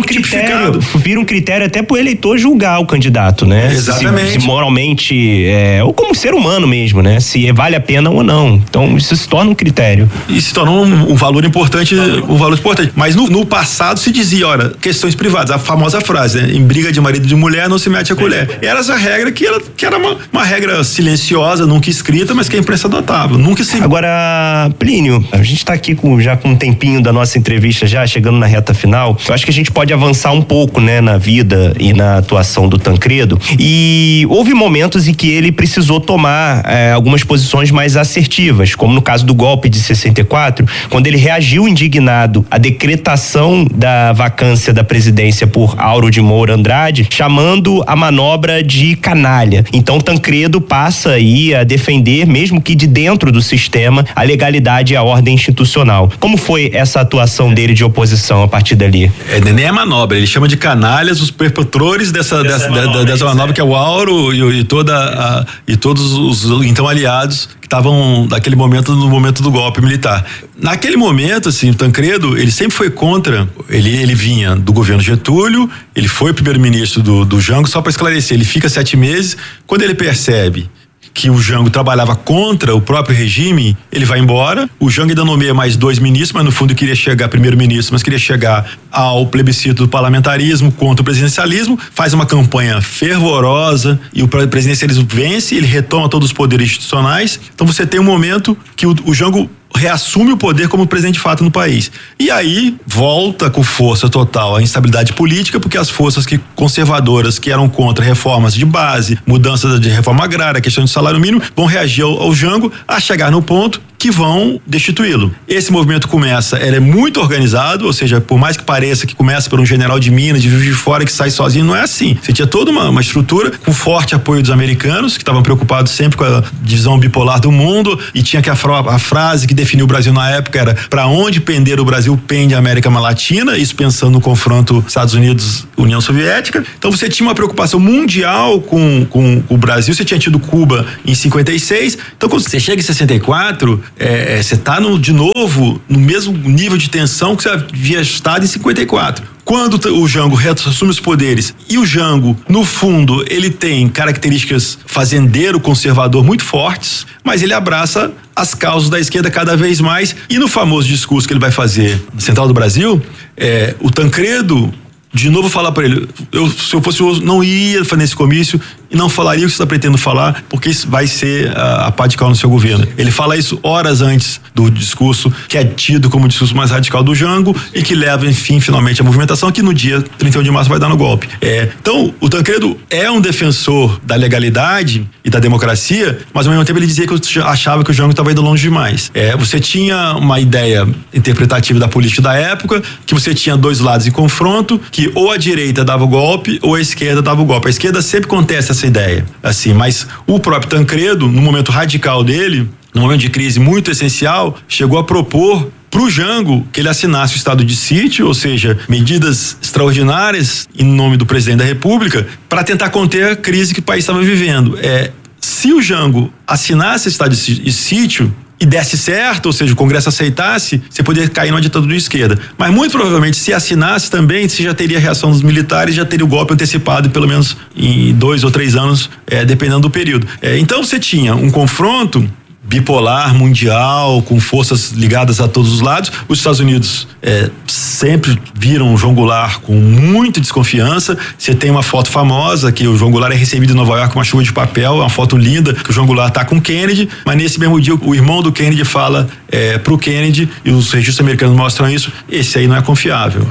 um critério até pro eleitor julgar o candidato, né? Exatamente. Se moralmente, ou como ser humano mesmo, né? Se vale a pena ou não. Então isso se torna um critério. E se torna um valor importante, Mas no passado se dizia, olha, questões privadas, a famosa frase, né? Em briga de marido e de mulher não se mete a colher. Era essa regra que era uma regra silenciosa, nunca escrita, mas que a imprensa adotava. Nunca se... Agora, Plínio, a gente tá aqui já com um tempinho da nossa entrevista já, chegando na reta final. Eu acho que a gente pode avançar um pouco, né, na vida e na atuação do Tancredo, e houve momentos em que ele precisou tomar algumas posições mais assertivas, como no caso do golpe de 64, quando ele reagiu indignado à decretação da vacância da presidência por Auro de Moura Andrade, chamando a manobra de canalha. Então Tancredo passa aí a defender, mesmo que de dentro do sistema, a legalidade e a ordem institucional. Como foi essa atuação dele de oposição a partir dali? Nem é manobra, ele chama de canalhas os perpetradores dessa manobra, que é o Auro e todos os então aliados que estavam naquele momento, no momento do golpe militar. Naquele momento, assim, o Tancredo, ele sempre foi contra, ele vinha do governo Getúlio, ele foi primeiro-ministro do Jango, só para esclarecer, ele fica 7 meses, quando ele percebe que o Jango trabalhava contra o próprio regime, ele vai embora. O Jango ainda nomeia mais 2 ministros, mas no fundo queria chegar, primeiro-ministro, mas queria chegar ao plebiscito do parlamentarismo contra o presidencialismo, faz uma campanha fervorosa e o presidencialismo vence, ele retoma todos os poderes institucionais. Então você tem um momento que o Jango reassume o poder como presidente de fato no país. E aí volta com força total a instabilidade política, porque as forças conservadoras que eram contra reformas de base, mudanças de reforma agrária, questão de salário mínimo, vão reagir ao Jango a chegar no ponto que vão destituí-lo. Esse movimento começa, ele é muito organizado, ou seja, por mais que pareça que começa por um general de Minas, de Juiz de Fora, que sai sozinho, não é assim. Você tinha toda uma estrutura com forte apoio dos americanos, que estavam preocupados sempre com a divisão bipolar do mundo, e tinha que a frase que definiu o Brasil na época era: para onde pender o Brasil, pende a América Latina, isso pensando no confronto Estados Unidos-União Soviética. Então você tinha uma preocupação mundial com o Brasil, você tinha tido Cuba em 56, então quando você chega em 64, você está de novo no mesmo nível de tensão que você havia estado em 54. Quando o Jango assume os poderes, e o Jango, no fundo, ele tem características fazendeiro, conservador muito fortes, mas ele abraça as causas da esquerda cada vez mais, e no famoso discurso que ele vai fazer na Central do Brasil, o Tancredo de novo falar para ele, se eu fosse o não ia fazer esse comício e não falaria o que você está pretendendo falar, porque isso vai ser a pá de cal no seu governo. Ele fala isso horas antes do discurso, que é tido como o discurso mais radical do Jango e que leva, enfim, finalmente a movimentação que no dia 31 de março vai dar no golpe. Então, o Tancredo é um defensor da legalidade e da democracia, mas ao mesmo tempo ele dizia que achava que o Jango estava indo longe demais. Você tinha uma ideia interpretativa da política da época, que você tinha 2 lados em confronto, que ou a direita dava o golpe ou a esquerda dava o golpe. A esquerda sempre contesta essa ideia, assim, mas o próprio Tancredo, no momento radical dele, num momento de crise muito essencial, chegou a propor pro Jango que ele assinasse o estado de sítio, ou seja, medidas extraordinárias em nome do presidente da República, para tentar conter a crise que o país estava vivendo. Se o Jango assinasse o estado de sítio e desse certo, ou seja, o Congresso aceitasse, você poderia cair numa ditadura de esquerda. Mas muito provavelmente, se assinasse também, você já teria a reação dos militares, já teria o golpe antecipado, pelo menos em 2 ou 3 anos, dependendo do período. Então você tinha um confronto bipolar, mundial, com forças ligadas a todos os lados. Os Estados Unidos sempre viram o João Goulart com muita desconfiança. Você tem uma foto famosa que o João Goulart é recebido em Nova York com uma chuva de papel, uma foto linda, que o João Goulart está com Kennedy, mas nesse mesmo dia o irmão do Kennedy fala pro Kennedy, e os registros americanos mostram isso, esse aí não é confiável.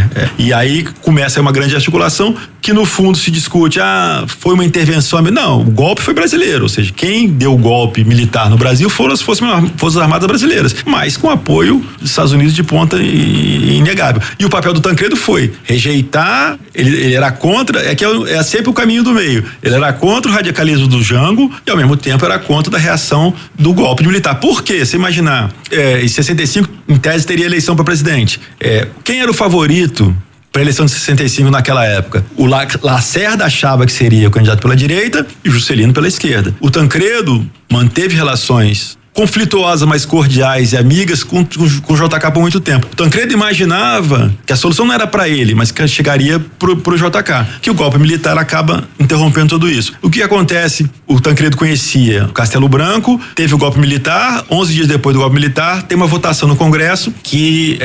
E aí começa uma grande articulação que no fundo se discute, foi uma intervenção. Não, o golpe foi brasileiro, ou seja, quem deu o golpe militar no Brasil foram as Forças Armadas brasileiras, mas com apoio dos Estados Unidos de ponta e inegável. E o papel do Tancredo foi rejeitar, ele era contra, é sempre o caminho do meio, ele era contra o radicalismo do Jango e ao mesmo tempo era contra da reação do golpe militar. Por quê? Você imaginar, em 65, em tese teria eleição para presidente. Quem era o favorito para a eleição de 65 naquela época? O Lacerda achava que seria o candidato pela direita e o Juscelino pela esquerda. O Tancredo manteve relações conflituosas, mas cordiais e amigas com o JK por muito tempo. O Tancredo imaginava que a solução não era para ele, mas que chegaria pro JK, que o golpe militar acaba interrompendo tudo isso. O que acontece? O Tancredo conhecia o Castelo Branco, teve o golpe militar, 11 dias depois do golpe militar, tem uma votação no Congresso que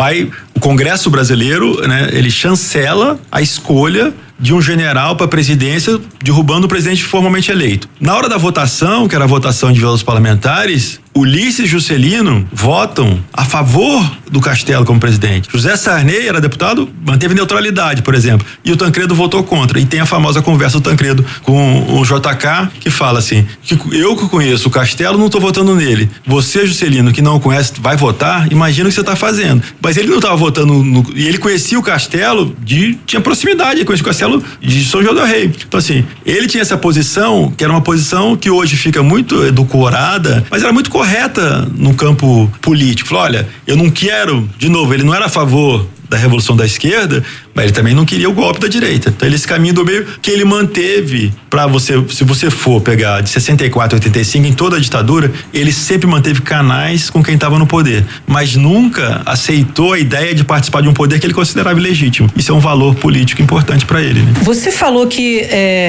o Congresso brasileiro, né, ele chancela a escolha de um general para a presidência, derrubando o presidente formalmente eleito. Na hora da votação, que era a votação de vetos parlamentares, Ulisses e Juscelino votam a favor do Castelo como presidente. José Sarney era deputado, manteve neutralidade, por exemplo, e o Tancredo votou contra. E tem a famosa conversa do Tancredo com o JK, que fala assim, que eu que conheço o Castelo, não estou votando nele. Você, Juscelino, que não conhece, vai votar? Imagina o que você está fazendo. Mas ele não estava votando e ele conhecia o Castelo, tinha proximidade, ele conhecia o Castelo de São João del Rei. Então assim, ele tinha essa posição, que era uma posição que hoje fica muito edulcorada, mas era muito correta no campo político. Falou, olha, eu não quero, de novo, ele não era a favor da revolução da esquerda, mas ele também não queria o golpe da direita. Então esse caminho do meio que ele manteve para você, se você for pegar de 64 a 85 em toda a ditadura, ele sempre manteve canais com quem estava no poder, mas nunca aceitou a ideia de participar de um poder que ele considerava ilegítimo. Isso é um valor político importante para ele, né? Você falou que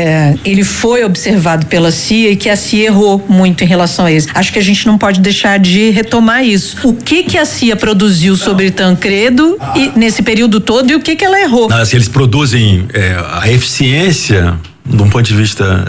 ele foi observado pela CIA e que a CIA errou muito em relação a isso. Acho que a gente não pode deixar de retomar isso. O que a CIA produziu sobre Tancredo nesse período todo e o que ela errou? Não, assim, eles produzem a eficiência de um ponto de vista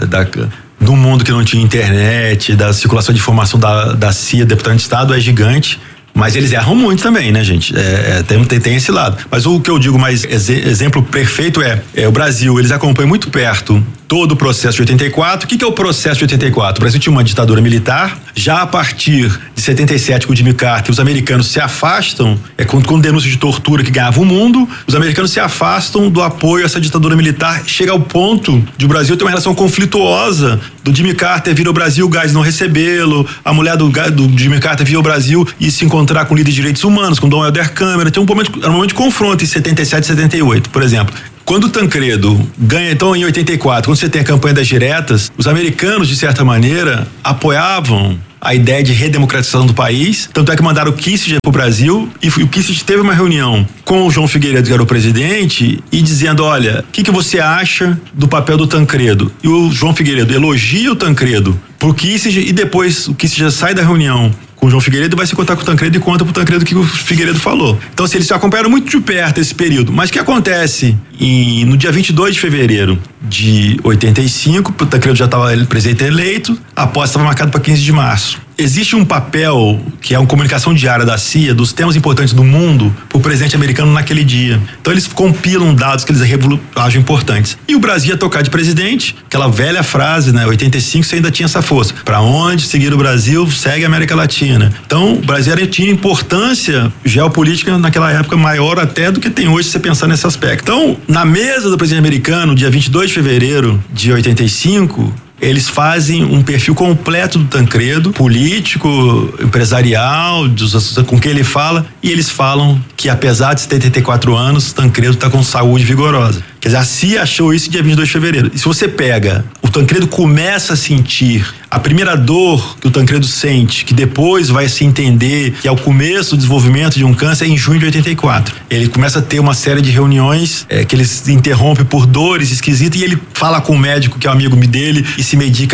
do mundo que não tinha internet, da circulação de informação da CIA, deputado de Estado, é gigante. Mas eles erram muito também, né, gente? Tem esse lado. Mas o que eu digo mais exemplo perfeito é o Brasil. Eles acompanham muito perto todo o processo de 84. O que é o processo de 84? O Brasil tinha uma ditadura militar. Já a partir de 77, com o Jimmy Carter, os americanos se afastam, com denúncias de tortura que ganhavam o mundo, os americanos se afastam do apoio a essa ditadura militar. Chega ao ponto de o Brasil ter uma relação conflituosa do Jimmy Carter vir ao Brasil, o Gás não recebê-lo, a mulher do Jimmy Carter vir ao Brasil e se encontrar com líderes de direitos humanos, com Dom Helder Câmara. Era um momento de confronto em 77 e 78, por exemplo. Quando o Tancredo ganha, então, em 84, quando você tem a campanha das diretas, os americanos, de certa maneira, apoiavam a ideia de redemocratização do país. Tanto é que mandaram o Kissinger pro Brasil e o Kissinger teve uma reunião com o João Figueiredo, que era o presidente, e dizendo, olha, o que você acha do papel do Tancredo? E o João Figueiredo elogia o Tancredo pro Kissinger e depois o Kissinger sai da reunião com o João Figueiredo, vai se contar com o Tancredo e conta pro Tancredo o que o Figueiredo falou. Então, assim, eles acompanharam muito de perto esse período. Mas o que acontece no dia 22 de fevereiro de 85, o Tancredo já estava presidente eleito, a posse estava marcada para 15 de março. Existe um papel, que é uma comunicação diária da CIA, dos temas importantes do mundo, pro presidente americano naquele dia. Então eles compilam dados que eles acham importantes. E o Brasil ia tocar de presidente, aquela velha frase, né? 85 você ainda tinha essa força. Para onde seguir o Brasil, segue a América Latina. Então o Brasil tinha importância geopolítica naquela época maior até do que tem hoje, se você pensar nesse aspecto. Então, na mesa do presidente americano, dia 22 de fevereiro de 85, eles fazem um perfil completo do Tancredo, político, empresarial, com quem ele fala, e eles falam que apesar de 74 anos, Tancredo está com saúde vigorosa. Quer dizer, a CIA achou isso dia 22 de fevereiro. E se você pega, o Tancredo começa a sentir a primeira dor que o Tancredo sente, que depois vai se entender que é o começo do desenvolvimento de um câncer, em junho de 84. Ele começa a ter uma série de reuniões que ele se interrompe por dores esquisitas e ele fala com o médico que é um amigo dele e se medica,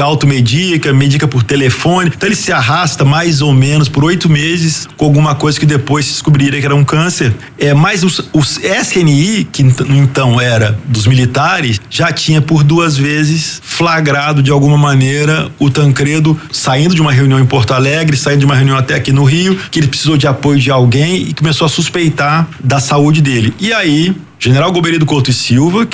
medica por telefone. Então ele se arrasta mais ou menos por 8 meses com alguma coisa que depois se descobriria que era um câncer. Mas os SNI, que então era dos militares, já tinha por 2 vezes flagrado de alguma maneira o Tancredo saindo de uma reunião em Porto Alegre, saindo de uma reunião até aqui no Rio, que ele precisou de apoio de alguém e começou a suspeitar da saúde dele. E aí, General Golbery do Couto e Silva,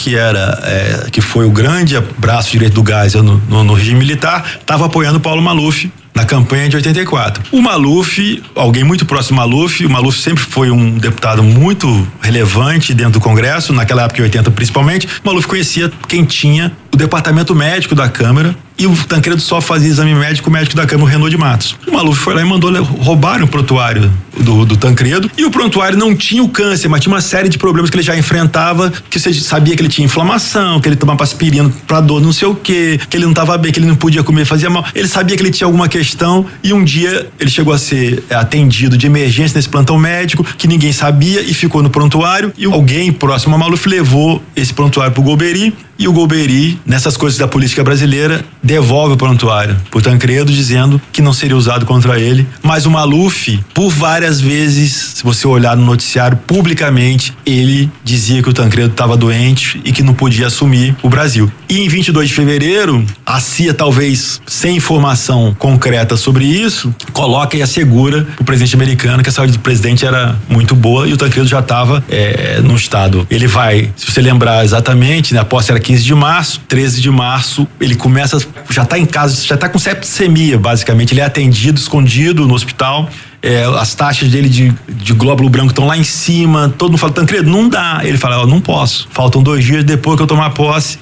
que foi o grande braço direito do Geisel no regime militar, estava apoiando Paulo Maluf na campanha de 84. O Maluf, alguém muito próximo ao Maluf, o Maluf sempre foi um deputado muito relevante dentro do Congresso, naquela época de 80 principalmente. O Maluf conhecia quem tinha o departamento médico da Câmara e o Tancredo só fazia exame médico, o médico da Câmara, o Renaud de Matos. O Maluf foi lá e mandou roubar o prontuário do Tancredo, e o prontuário não tinha o câncer, mas tinha uma série de problemas que ele já enfrentava, que você sabia que ele tinha inflamação, que ele tomava aspirina pra dor não sei o quê, que ele não estava bem, que ele não podia comer, fazia mal. Ele sabia que ele tinha alguma questão e um dia ele chegou a ser atendido de emergência nesse plantão médico, que ninguém sabia, e ficou no prontuário, e alguém próximo a Maluf levou esse prontuário pro Golbery, e o Golbery, nessas coisas da política brasileira, devolve o prontuário pro Tancredo, dizendo que não seria usado contra ele. Mas o Maluf, por várias vezes, se você olhar no noticiário publicamente, ele dizia que o Tancredo estava doente e que não podia assumir o Brasil. E em 22 de fevereiro, a CIA, talvez sem informação concreta sobre isso, coloca e assegura o presidente americano que a saúde do presidente era muito boa e o Tancredo já estava num estado. Ele vai, se você lembrar exatamente, né, a posse era 15 de março, 13 de março, ele começa, já está em casa, já está com septicemia, basicamente. Ele é atendido, escondido no hospital. As taxas dele de glóbulo branco estão lá em cima. Todo mundo fala, Tancredo, não dá. Ele fala, não posso. Faltam 2 dias depois que eu tomar posse,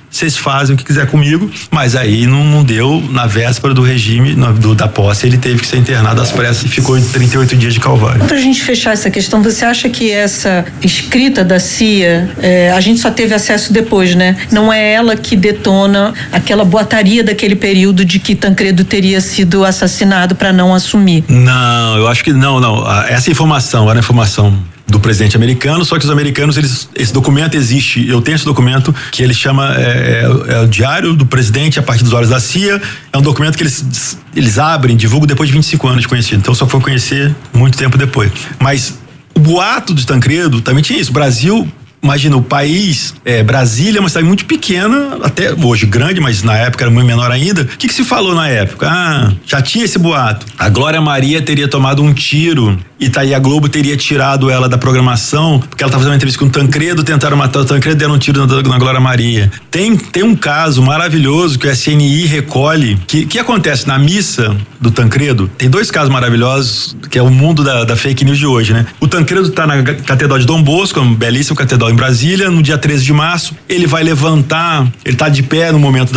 vocês fazem o que quiser comigo, mas aí não deu, na véspera do regime, da posse, ele teve que ser internado às pressas e ficou em 38 dias de calvário. Pra gente fechar essa questão, você acha que essa escrita da CIA, a gente só teve acesso depois, né? Não é ela que detona aquela boataria daquele período de que Tancredo teria sido assassinado para não assumir? Não, eu acho que não. Essa informação era a informação do presidente americano, só que os americanos, esse documento existe, eu tenho esse documento que ele chama, é o diário do presidente a partir dos olhos da CIA, é um documento que eles abrem, divulgam depois de 25 anos de conhecido, então só foi conhecer muito tempo depois. Mas o boato de Tancredo também tinha isso, Brasil, imagina, o país, Brasília é uma cidade muito pequena, até hoje grande, mas na época era muito menor ainda. O que se falou na época? Já tinha esse boato. A Glória Maria teria tomado um tiro e aí a Globo teria tirado ela da programação, porque ela estava fazendo uma entrevista com o Tancredo, tentaram matar o Tancredo, deram um tiro na Glória Maria. Tem um caso maravilhoso que o SNI recolhe, que acontece na missa do Tancredo. Tem 2 casos maravilhosos, que é o mundo da fake news de hoje, né? O Tancredo está na Catedral de Dom Bosco, uma belíssima catedral em Brasília, no dia 13 de março, ele vai levantar, ele está de pé no momento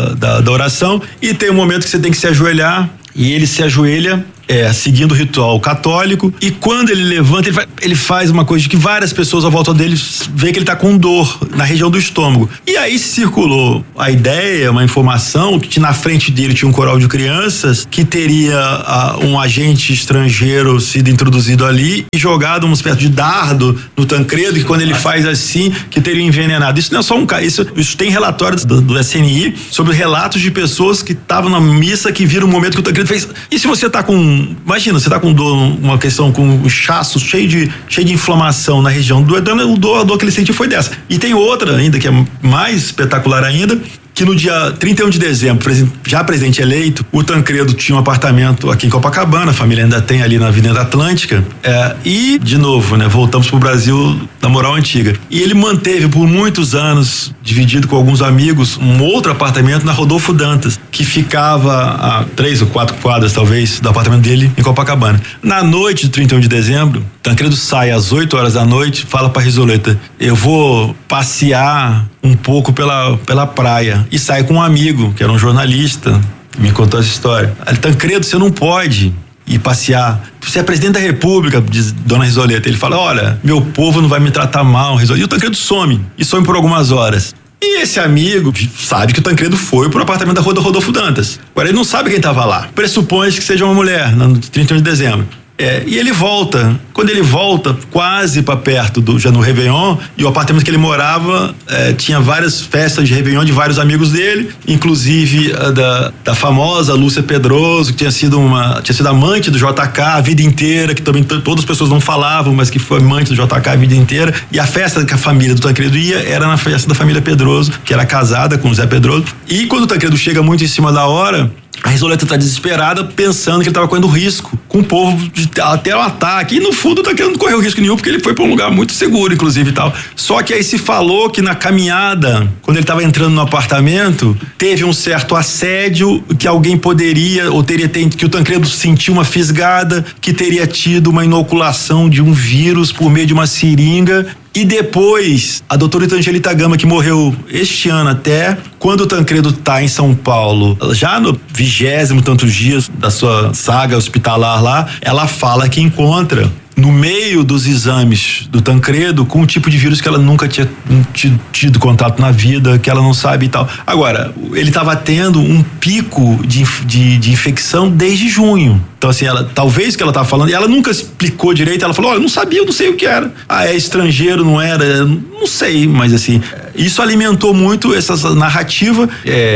da oração, e tem um momento que você tem que se ajoelhar, e ele se ajoelha seguindo o ritual católico, e quando ele levanta, ele faz uma coisa que várias pessoas à volta dele vê que ele tá com dor na região do estômago. E aí circulou a ideia, uma informação, que na frente dele tinha um coral de crianças, que teria um agente estrangeiro sido introduzido ali e jogado uma espécie de dardo no Tancredo, que quando ele faz assim, que teria envenenado. Isso não é só um caso, isso tem relatórios do SNI sobre relatos de pessoas que estavam na missa, que viram o momento que o Tancredo fez. E se você tá imagina, você tá com dor, uma questão com o chaço cheio de inflamação na região do a dor que ele sentiu foi dessa. E tem outra ainda, que é mais espetacular ainda, que no dia 31 de dezembro, já presidente eleito, o Tancredo tinha um apartamento aqui em Copacabana, a família ainda tem ali na Avenida Atlântica, e, de novo, né, voltamos pro Brasil da moral antiga. E ele manteve por muitos anos, dividido com alguns amigos, um outro apartamento na Rodolfo Dantas, que ficava a 3 ou 4 quadras, talvez, do apartamento dele em Copacabana. Na noite de 31 de dezembro, Tancredo sai às 8 horas da noite, fala pra Risoleta: eu vou passear um pouco pela praia, e sai com um amigo, que era um jornalista, que me contou essa história. Tancredo, você não pode ir passear, você é presidente da República, diz Dona Risoleta. Ele fala: olha, meu povo não vai me tratar mal, Risoleta. E o Tancredo some por algumas horas. E esse amigo sabe que o Tancredo foi pro apartamento da Rodolfo Dantas. Agora ele não sabe quem estava lá. Pressupõe que seja uma mulher, no 31 de dezembro. E ele volta. Quando ele volta, quase para perto já no Réveillon, e o apartamento que ele morava tinha várias festas de Réveillon de vários amigos dele, inclusive da famosa Lúcia Pedroso, que tinha sido amante do JK a vida inteira, que também todas as pessoas não falavam, mas que foi amante do JK a vida inteira. E a festa que a família do Tancredo ia era na festa da família Pedroso, que era casada com o Zé Pedroso. E quando o Tancredo chega muito em cima da hora, a Risoleta tá desesperada, pensando que ele tava correndo risco com o povo até o ataque. E no fundo tá querendo correr risco nenhum, porque ele foi pra um lugar muito seguro, inclusive, e tal. Só que aí se falou que na caminhada, quando ele tava entrando no apartamento, teve um certo assédio, que alguém poderia, ou que o Tancredo sentiu uma fisgada, que teria tido uma inoculação de um vírus por meio de uma seringa. E depois, a doutora Angelita Gama, que morreu este ano até, quando o Tancredo tá em São Paulo, já no 20º tantos dias da sua saga hospitalar lá, ela fala que encontra no meio dos exames do Tancredo com um tipo de vírus que ela nunca tinha tido contato na vida, que ela não sabe e tal. Agora, ele estava tendo um pico de infecção desde junho. Então, assim, talvez que ela estava falando, e ela nunca explicou direito, ela falou: olha, não sabia, eu não sei o que era. É estrangeiro, não era? Não sei, mas assim, isso alimentou muito essa narrativa.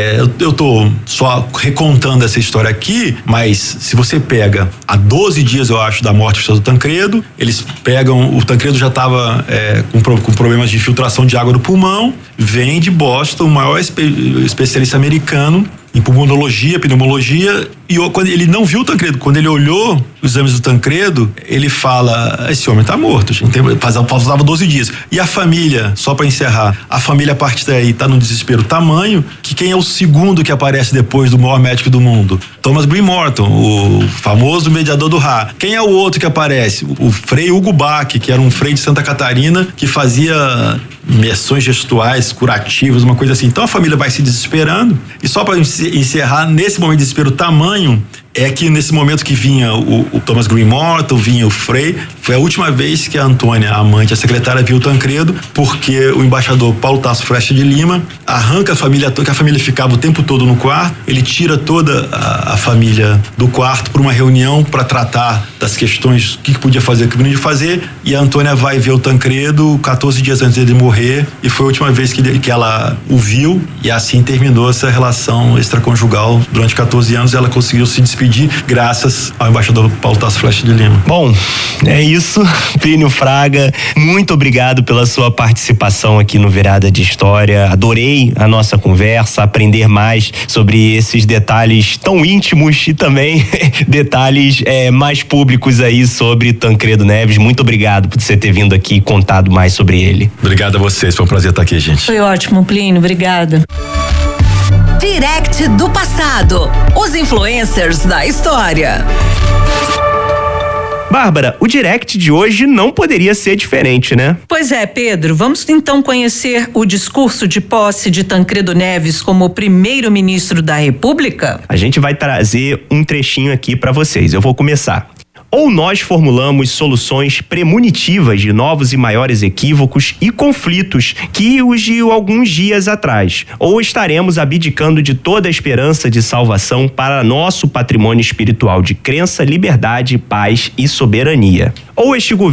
Eu tô só recontando essa história aqui, mas se você pega há 12 dias, eu acho, da morte do Tancredo, eles pegam, o Tancredo já estava com problemas de infiltração de água no pulmão, vem de Boston, o maior especialista americano em pulmonologia, pneumologia, E quando ele não viu o Tancredo, quando ele olhou os exames do Tancredo, ele fala: esse homem tá morto, gente. Faltava 12 dias. E a família, só para encerrar, a família a partir daí tá num desespero tamanho que quem é o segundo que aparece depois do maior médico do mundo? Thomas Green Morton, o famoso mediador do Ra. Quem é o outro que aparece? O Frei Hugo Bach, que era um frei de Santa Catarina que fazia imersões gestuais, curativas, uma coisa assim. Então a família vai se desesperando, e só para encerrar, nesse momento de desespero tamanho, é que nesse momento que vinha o Thomas Green Morton, vinha o Frei, foi a última vez que a Antônia, a amante, a secretária, viu o Tancredo, porque o embaixador Paulo Tasso Frecha de Lima arranca a família toda, que a família ficava o tempo todo no quarto, ele tira toda a família do quarto para uma reunião para tratar das questões, o que podia fazer, o que não podia fazer, e a Antônia vai ver o Tancredo 14 dias antes dele morrer, e foi a última vez que ela o viu, e assim terminou essa relação extraconjugal. Durante 14 anos ela conseguiu se despedir graças ao embaixador Paulo Tasso Frecha de Lima. Bom, é isso. Plínio Fraga, muito obrigado pela sua participação aqui no Virada de História. Adorei a nossa conversa, aprender mais sobre esses detalhes tão íntimos e também detalhes mais públicos aí sobre Tancredo Neves. Muito obrigado por você ter vindo aqui e contado mais sobre ele. Obrigado a vocês, foi um prazer estar aqui, gente. Foi ótimo, Plínio, obrigada. Direct do passado. Os influencers da história. Bárbara, o direct de hoje não poderia ser diferente, né? Pois é, Pedro. Vamos então conhecer o discurso de posse de Tancredo Neves como primeiro-ministro da República? A gente vai trazer um trechinho aqui para vocês. Eu vou começar. Ou nós formulamos soluções premonitivas de novos e maiores equívocos e conflitos que os de alguns dias atrás, ou estaremos abdicando de toda a esperança de salvação para nosso patrimônio espiritual de crença, liberdade, paz e soberania. Ou este governo